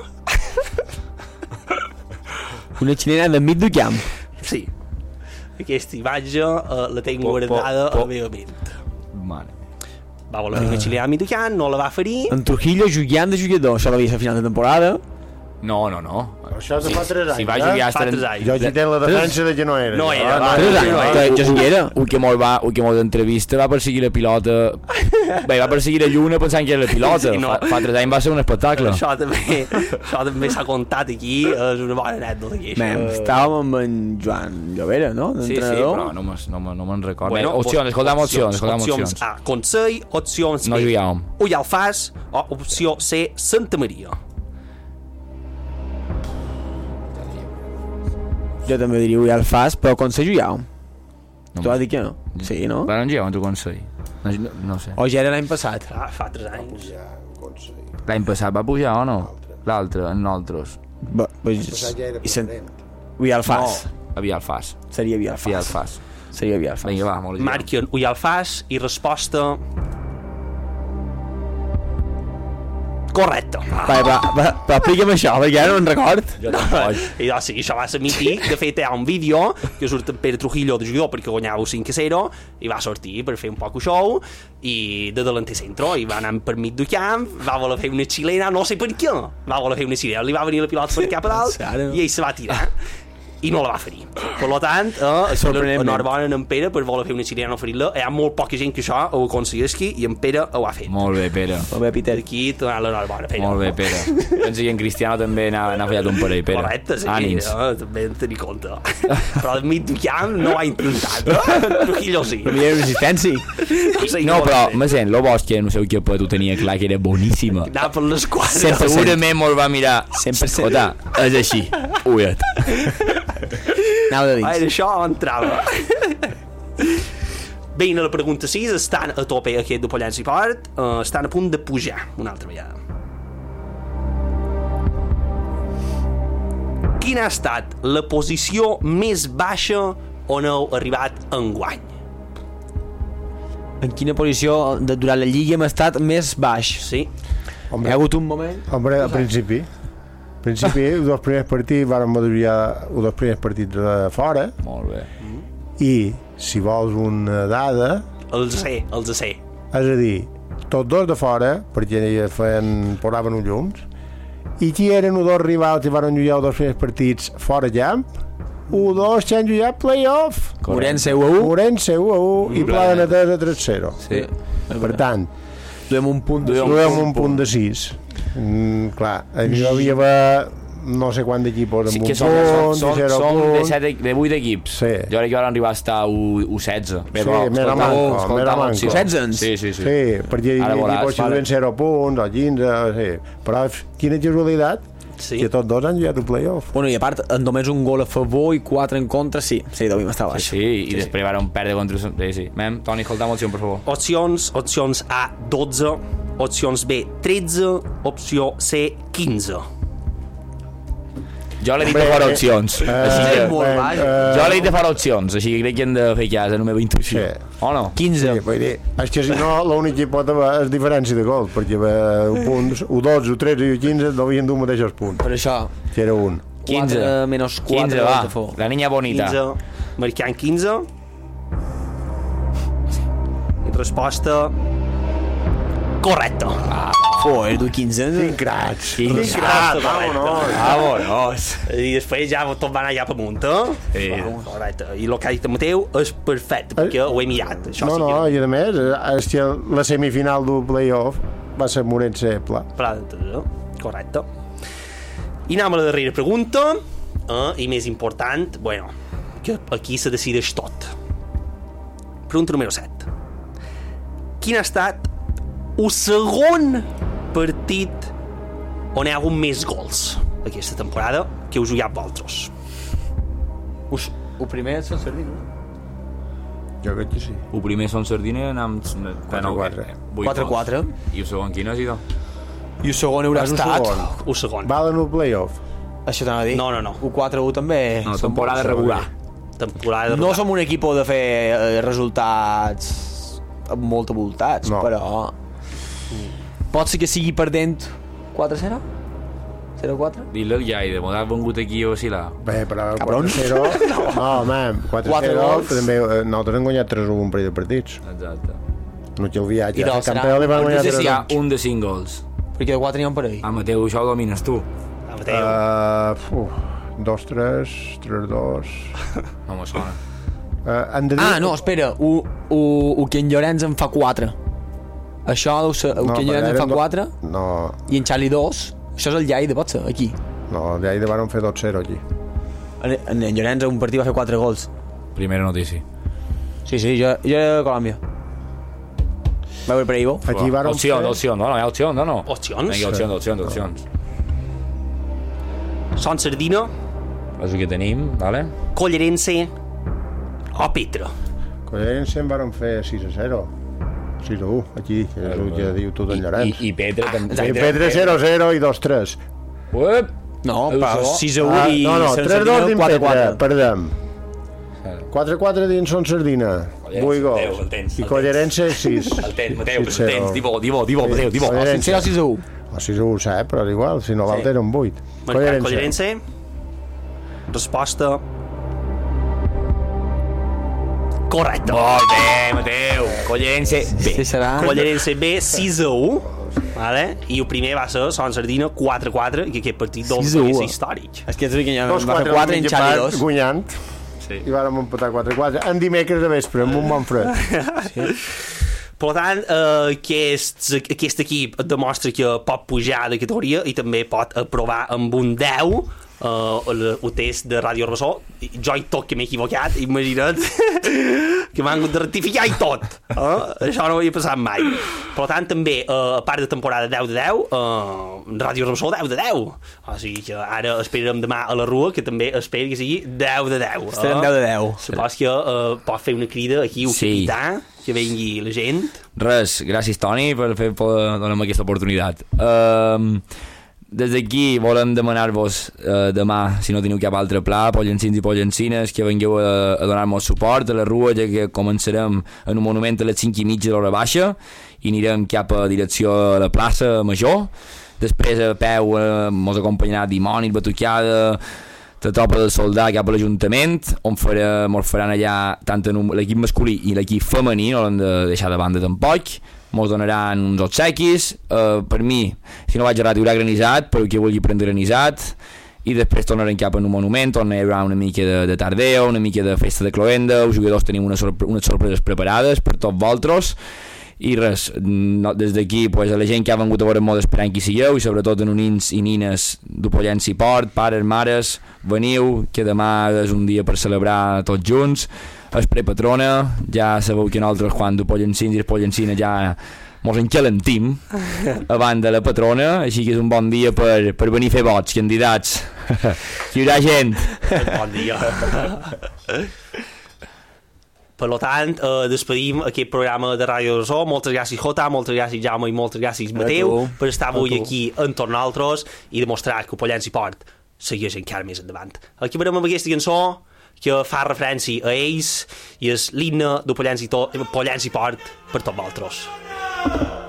Speaker 3: Una xilena de mig del camp.
Speaker 1: Sí. Aquesta imatge uh, la tinc
Speaker 4: Po- po-
Speaker 1: guardada a
Speaker 4: po-
Speaker 1: la meva ment.
Speaker 4: Mare.
Speaker 1: Va voler fer una xilena enmig del camp, no la va ferir.
Speaker 3: En Trujillo jugant de jugador. Això l'havia a final de temporada.
Speaker 4: No, no, no.
Speaker 2: Això és de fa tres anys,
Speaker 4: Si va
Speaker 2: eh?
Speaker 4: jugar...
Speaker 1: Fa
Speaker 4: estar-
Speaker 1: tres anys.
Speaker 2: Jo aquí té la defensa de que no era.
Speaker 1: No
Speaker 2: jo,
Speaker 1: era,
Speaker 2: eh?
Speaker 1: va,
Speaker 3: Tres
Speaker 1: no,
Speaker 3: anys,
Speaker 1: no,
Speaker 3: que jo sí era.
Speaker 4: Un que molt va, un que molt d'entrevista va perseguir la pilota. Bé, va perseguir la lluna pensant que era la pilota.
Speaker 1: Sí, no.
Speaker 4: fa, fa tres anys va ser un espectacle.
Speaker 1: Això també, això també s'ha contat aquí, és una bona anècdota aquí.
Speaker 3: Bé, estàvem amb en Joan Llovera, no?
Speaker 4: Sí, sí,
Speaker 3: D'entrenador.
Speaker 4: però no me'n no, me- no me'n recordo.
Speaker 1: Bueno,
Speaker 4: Bueno, opcions, escoltam opcions, escoltam
Speaker 1: opcions
Speaker 4: opcions.
Speaker 1: A, Consell, opcions
Speaker 4: No
Speaker 1: B,
Speaker 4: jugàvem.
Speaker 1: Ullalfàs, o opció C, Santa Maria.
Speaker 3: Jo també diria Uriel Fas, però com se jugàvem?
Speaker 4: No
Speaker 3: Tu has dit que no? Sí, no?
Speaker 4: Però on jugàvem, tu consell? No, no, no sé.
Speaker 3: O ja era l'any passat?
Speaker 1: Ah, fa tres anys.
Speaker 2: Ja, Consell.
Speaker 4: L'any passat va pujar o no? L'altre, en nosaltres.
Speaker 3: Ba, pues,
Speaker 2: Passat ja era
Speaker 3: i sen...
Speaker 2: preferent.
Speaker 3: Uriel Fas.
Speaker 4: Havia el fas.
Speaker 3: Seria Uriel
Speaker 4: Havia el
Speaker 3: Fas.
Speaker 4: fas.
Speaker 3: Seria Uriel Fas.
Speaker 4: Vinga, va, molt bé.
Speaker 1: Marquen Ullalfàs i resposta... correcte.
Speaker 3: Va, va, va, va, explica'm això, perquè ara no en record.
Speaker 4: Jo tampoc.
Speaker 1: I doncs sí, això va ser mític. De fet, hi ha un vídeo que surt en Pere Trujillo de jugador perquè guanyàveu cinc a zero i va sortir per fer un poc de show i de delanter centro i va anar per mig del camp, va voler fer una xilena, no sé per què, va voler fer una xilena, li va venir la pilota per cap a dalt
Speaker 3: Claro.
Speaker 1: i ell se va tirar i no la va ferir. Per tant, eh,
Speaker 3: Sorprenentment.
Speaker 1: enhorabona en Pere per voler fer una xilena no ferir-la. Hi ha molt poca gent que això ho aconsegueixi i en Pere ho ha fet.
Speaker 4: Molt bé, Pere.
Speaker 3: Molt bé, Peter.
Speaker 1: Aquí t'ha l'enhorabona, Pere.
Speaker 4: Molt bé, Pere. Penso que en Cristiano també n'ha n'ha fallat un parell, Pere.
Speaker 1: Correcte, sí,
Speaker 4: Ànims.
Speaker 1: eh, també en tenir compte. Però al mig del camp no ho ha intentat. Eh? Trujillo sí.
Speaker 3: Per mi era resistència.
Speaker 1: sé
Speaker 4: No,
Speaker 1: què
Speaker 4: però,
Speaker 1: vol dir.
Speaker 4: me sent, lo bo és que no sé què ho tenia clar que era boníssima.
Speaker 1: Anar per les quadres.
Speaker 3: cent per cent.
Speaker 4: Segurament mos va mirar.
Speaker 3: cent per cent.
Speaker 4: Escolta, és així. Uiet.
Speaker 3: Anava de
Speaker 1: A veure,
Speaker 3: dins.
Speaker 1: això entrava. Veient a la pregunta sis, estan a tope aquest de Pollença i Port, uh, estan a punt de pujar una altra vegada. Quina ha estat la posició més baixa on heu arribat enguany?
Speaker 3: En quina posició de, durant la lliga hem estat més baix?
Speaker 1: Sí?
Speaker 3: Hi ha hagut un moment...
Speaker 2: Hombre, al principi. Al principi, els dos primers partits van madurar els dos primers partits de fora
Speaker 4: Molt bé.
Speaker 2: i, si vols una dada,
Speaker 1: Els C, els C.
Speaker 2: és a dir, tots dos de fora, perquè feien, posaven uns llums, i qui eren els dos rivals que van jugar els dos primers partits fora camp, u dos que han jugat play-off.
Speaker 3: Orense u a u.
Speaker 2: Orense u a u i Pla de Natesa tres zero.
Speaker 3: Sí.
Speaker 2: Per tant,
Speaker 3: duem un punt de
Speaker 2: duem un punt de sis. Mm, clar, hi havia haver no sé quant d'equipos amb
Speaker 4: Sí,
Speaker 2: un
Speaker 4: que
Speaker 2: punt,
Speaker 4: són, són,
Speaker 2: zero
Speaker 4: són de,
Speaker 2: punt.
Speaker 4: set, de vuit equips.
Speaker 2: Sí.
Speaker 4: Jo crec que van arribar a estar u setze. Bé,
Speaker 2: Sí,
Speaker 4: però,
Speaker 2: mera
Speaker 4: escolta,
Speaker 2: manco,
Speaker 4: escolta,
Speaker 2: mera
Speaker 4: opció.
Speaker 2: manco.
Speaker 3: setze?
Speaker 4: Sí, sí, sí.
Speaker 2: Sí, perquè hi
Speaker 4: Ara
Speaker 2: havia
Speaker 4: veuràs,
Speaker 2: equipos que
Speaker 4: vale.
Speaker 2: duien zero punts o quinze, sí. Però quina casualitat
Speaker 1: Sí.
Speaker 2: que tots dos han jugat un play-off.
Speaker 3: Bueno, i a part, en només un gol a favor i quatre en contra, sí. Sí, devíem estar baix.
Speaker 4: Sí, sí, i després van perdre contra... Sí, sí. Mem, Toni, escolta'm l'opció, per favor.
Speaker 1: Opcions, opcions A, dotze, opcions B, tretze, opció C, quinze.
Speaker 4: Jo l'he dit de fora opcions. Així
Speaker 3: Eh,
Speaker 4: que...
Speaker 3: molt baix.
Speaker 4: Jo l'he dit de fora opcions, així que crec que hem de fer cas a la meva intuïció.
Speaker 2: Sí.
Speaker 4: O no?
Speaker 3: quinze.
Speaker 2: Sí, vull dir, és que si no, l'únic que hi pot haver és diferència de gol, perquè eh, punts, u dotze, u tretze i u quinze devien dur mateixos punts,
Speaker 3: Per això,
Speaker 2: que era un.
Speaker 4: quinze.
Speaker 3: quatre menys quatre
Speaker 4: quinze,
Speaker 3: gols
Speaker 4: va.
Speaker 3: a favor.
Speaker 4: La niña bonita.
Speaker 1: quinze, marcant quinze. Resposta correcta.
Speaker 3: Joder, du quinze.
Speaker 2: Quin cracs!
Speaker 4: Quin
Speaker 2: Quin
Speaker 1: cracs,
Speaker 2: cracs, vámonos!
Speaker 4: Vámonos.
Speaker 1: I després ja tot va anar ja per amunt, eh?
Speaker 4: Sí.
Speaker 1: Correcte. I el que ha dit el Mateu és perfecte, perquè ho he mirat. Això
Speaker 2: No,
Speaker 1: sí
Speaker 2: no,
Speaker 1: que...
Speaker 2: i a més, eh, és que la semifinal del play-off va ser Morense Pla.
Speaker 1: Pla de Teresa. Correcte. I anem a la darrera pregunta, eh? I més important, bueno, que aquí se decideix tot. Pregunta número set. Quin ha estat el segon partit on hi ha hagut més gols aquesta temporada que us jugat vosaltres?
Speaker 3: Us, el primer és Sant Sardina.
Speaker 2: Jo crec que sí.
Speaker 4: El primer són Sardina, anem...
Speaker 2: quatre quatre.
Speaker 3: quatre quatre.
Speaker 4: I el segon quin ha sido?
Speaker 3: I el segon haurà
Speaker 2: És el
Speaker 3: estat.
Speaker 2: segon.
Speaker 1: El segon.
Speaker 2: Valen el play-off.
Speaker 3: Això t'anava a dir.
Speaker 1: No, no, no.
Speaker 3: El quatre u també.
Speaker 4: No,
Speaker 3: Som
Speaker 4: temporada
Speaker 3: bons.
Speaker 4: regular.
Speaker 1: Temporada
Speaker 3: No som un equip de fer eh, resultats molt abultats,
Speaker 2: No.
Speaker 3: però pot ser que sigui perdent quatre zero? zero quatre?
Speaker 4: Dile al Jaide, m'ho has vengut aquí a vacilar.
Speaker 2: Bé, però
Speaker 3: Cabrons.
Speaker 2: quatre zero... No, home, quatre
Speaker 3: Quatre
Speaker 2: zero...
Speaker 3: gols.
Speaker 2: També, eh, nosaltres hem guanyat tres u un parell de partits.
Speaker 4: Exacte.
Speaker 2: No que el viatge.
Speaker 3: I
Speaker 2: I
Speaker 3: doncs
Speaker 2: el
Speaker 3: serà-
Speaker 2: campió li van
Speaker 3: no
Speaker 2: guanyar
Speaker 3: sé
Speaker 4: No sé
Speaker 2: tres
Speaker 4: si hi ha
Speaker 2: u.
Speaker 4: un de cinc gols.
Speaker 3: Perquè de quatre n'hi ha un parell.
Speaker 4: Ah, Mateu, això ho domines tu.
Speaker 1: Ah, Mateu.
Speaker 2: Uh, uf, dos tres, tres dos...
Speaker 4: No me sona.
Speaker 2: Uh, han de dir...
Speaker 3: Ah, no, espera, o, o, o que en Llorenç en fa quatre. Això deu ser, o
Speaker 2: No,
Speaker 3: que en
Speaker 2: però
Speaker 3: Llorenç en
Speaker 2: eren
Speaker 3: fa
Speaker 2: do-
Speaker 3: quatre
Speaker 2: No,
Speaker 3: i en Xali dos. Això és el Lleida, pot ser, aquí.
Speaker 2: no, de ahí van fer dos zero aquí.
Speaker 3: En, en, en Llorenç en un partit va fer quatre gols.
Speaker 4: Primera notícia.
Speaker 3: Sí, sí, jo, jo era de Colòmbia. Va veure per ahí, vos?
Speaker 2: Aquí van
Speaker 4: Opció,
Speaker 2: fer...
Speaker 4: opció, no, no, hi ha opció, no, no.
Speaker 1: Opcions?
Speaker 4: Vinga, opcions, opcions, opcions.
Speaker 1: Son Sardina,
Speaker 4: És el que tenim, vale?
Speaker 1: Collerense o Petra.
Speaker 2: Collerense en van fer sis a zero. sis a u, aquí, que és el que diu tot en
Speaker 4: I,
Speaker 2: Llorenç.
Speaker 4: i Petra també.
Speaker 2: I Petre zero zero i dos tres.
Speaker 4: Uep!
Speaker 3: No,
Speaker 4: El
Speaker 3: però
Speaker 4: segon.
Speaker 3: sis a u
Speaker 2: Ah,
Speaker 3: i
Speaker 2: no, no,
Speaker 3: Sant
Speaker 2: tres dos
Speaker 3: Sardina
Speaker 2: dins
Speaker 3: quatre
Speaker 2: Petre,
Speaker 3: quatre.
Speaker 2: perdem. quatre quatre dins Son Sardina, vuit
Speaker 4: Mateu,
Speaker 2: gols.
Speaker 4: el tens,
Speaker 2: I
Speaker 4: el
Speaker 2: Collerense sis.
Speaker 4: El tens, Mateu, el
Speaker 2: sis zero.
Speaker 4: tens. Divo, divo, divo, Mateu, divo.
Speaker 2: Collerense.
Speaker 3: Serà sis a u.
Speaker 2: O sis a u, sap, però és igual, si no l'altre era un vuit.
Speaker 1: Marcat Collerense. Resposta correcta.
Speaker 4: Molt bé, Mateu. Collerense
Speaker 3: Sí,
Speaker 4: B.
Speaker 3: serà...
Speaker 1: Collerense B sis a u, vale? I el primer va ser Son Sardina quatre quatre, i aquest partit doncs
Speaker 3: sis a u.
Speaker 1: va ser històric.
Speaker 3: És que és que
Speaker 2: Dos
Speaker 3: va fer
Speaker 2: quatre,
Speaker 3: quatre en Xali dos.
Speaker 2: guanyant,
Speaker 4: Sí.
Speaker 2: i vàrem empatar quatre quatre. En dimecres de vespre, amb un bon fred.
Speaker 1: Per tant, eh, aquest, aquest equip et demostra que pot pujar de categoria i també pot aprovar amb un deu uh, el, el test de Ràdio Rebessó. Jo i tot que m'he equivocat, imagina't que m'han hagut de rectificar i tot. Eh? Això no ho havia passat mai. Per tant, també, uh, a part de temporada deu de deu, uh, Ràdio Rebessó deu de deu. O sigui que ara esperarem demà a la Rua, que també espero que sigui deu de deu.
Speaker 3: Estarem deu de deu.
Speaker 1: Supos que uh, pot fer una crida aquí al
Speaker 4: Sí.
Speaker 1: capità, que vengui la gent.
Speaker 4: Res, gràcies Toni per fer per donar-me aquesta oportunitat. Um, des d'aquí volem demanar-vos uh, demà, si no teniu cap altre pla, pollencins i pollencines, que vengueu a, a donar-nos suport a la Rua, ja que començarem en un monument a les cinc i mitja de l'hora baixa i anirem cap a direcció a la plaça Major. Després a peu eh, mos acompanyarà Dimonis, Batucada, la tropa del soldat cap a l'Ajuntament, on farà, mos faran allà tant l'equip masculí i l'equip femení, no l'hem de deixar de banda tampoc. Mos donaran uns obsequis. Uh, per mi, si no vaig errat, hi haurà granissat, per qui vulgui prendre granissat. i després tornarem cap en un monument on hi haurà una mica de, de tardeo, una mica de festa de cloenda, els jugadors tenim una sorpre unes sorpreses preparades per tots vosaltres i res, no, des d'aquí pues, a la gent que ha vengut a veure molt esperant qui sigueu i sobretot en nins i nines d'Opollenc i Port, pares, mares, veniu, que demà és un dia per celebrar tots junts, és prepatrona, ja sabeu que nosaltres quan d'Opollencins i Opollencines ja mos encalentim abans de la patrona, així que és un bon dia per, per venir a fer vots, candidats. Hi haurà gent.
Speaker 1: Bon dia. Per tant, eh, despedim aquest programa de Ràdio de So. Moltes gràcies, Jota, moltes gràcies, Jaume, i moltes gràcies, Mateu, per estar avui aquí amb nosaltres i demostrar que Opollenc i Port segueix encara més endavant. Aquí veurem amb aquesta cançó que fa referència a ells i és l'himne d'Opollenc i, i Port per tots vosaltres.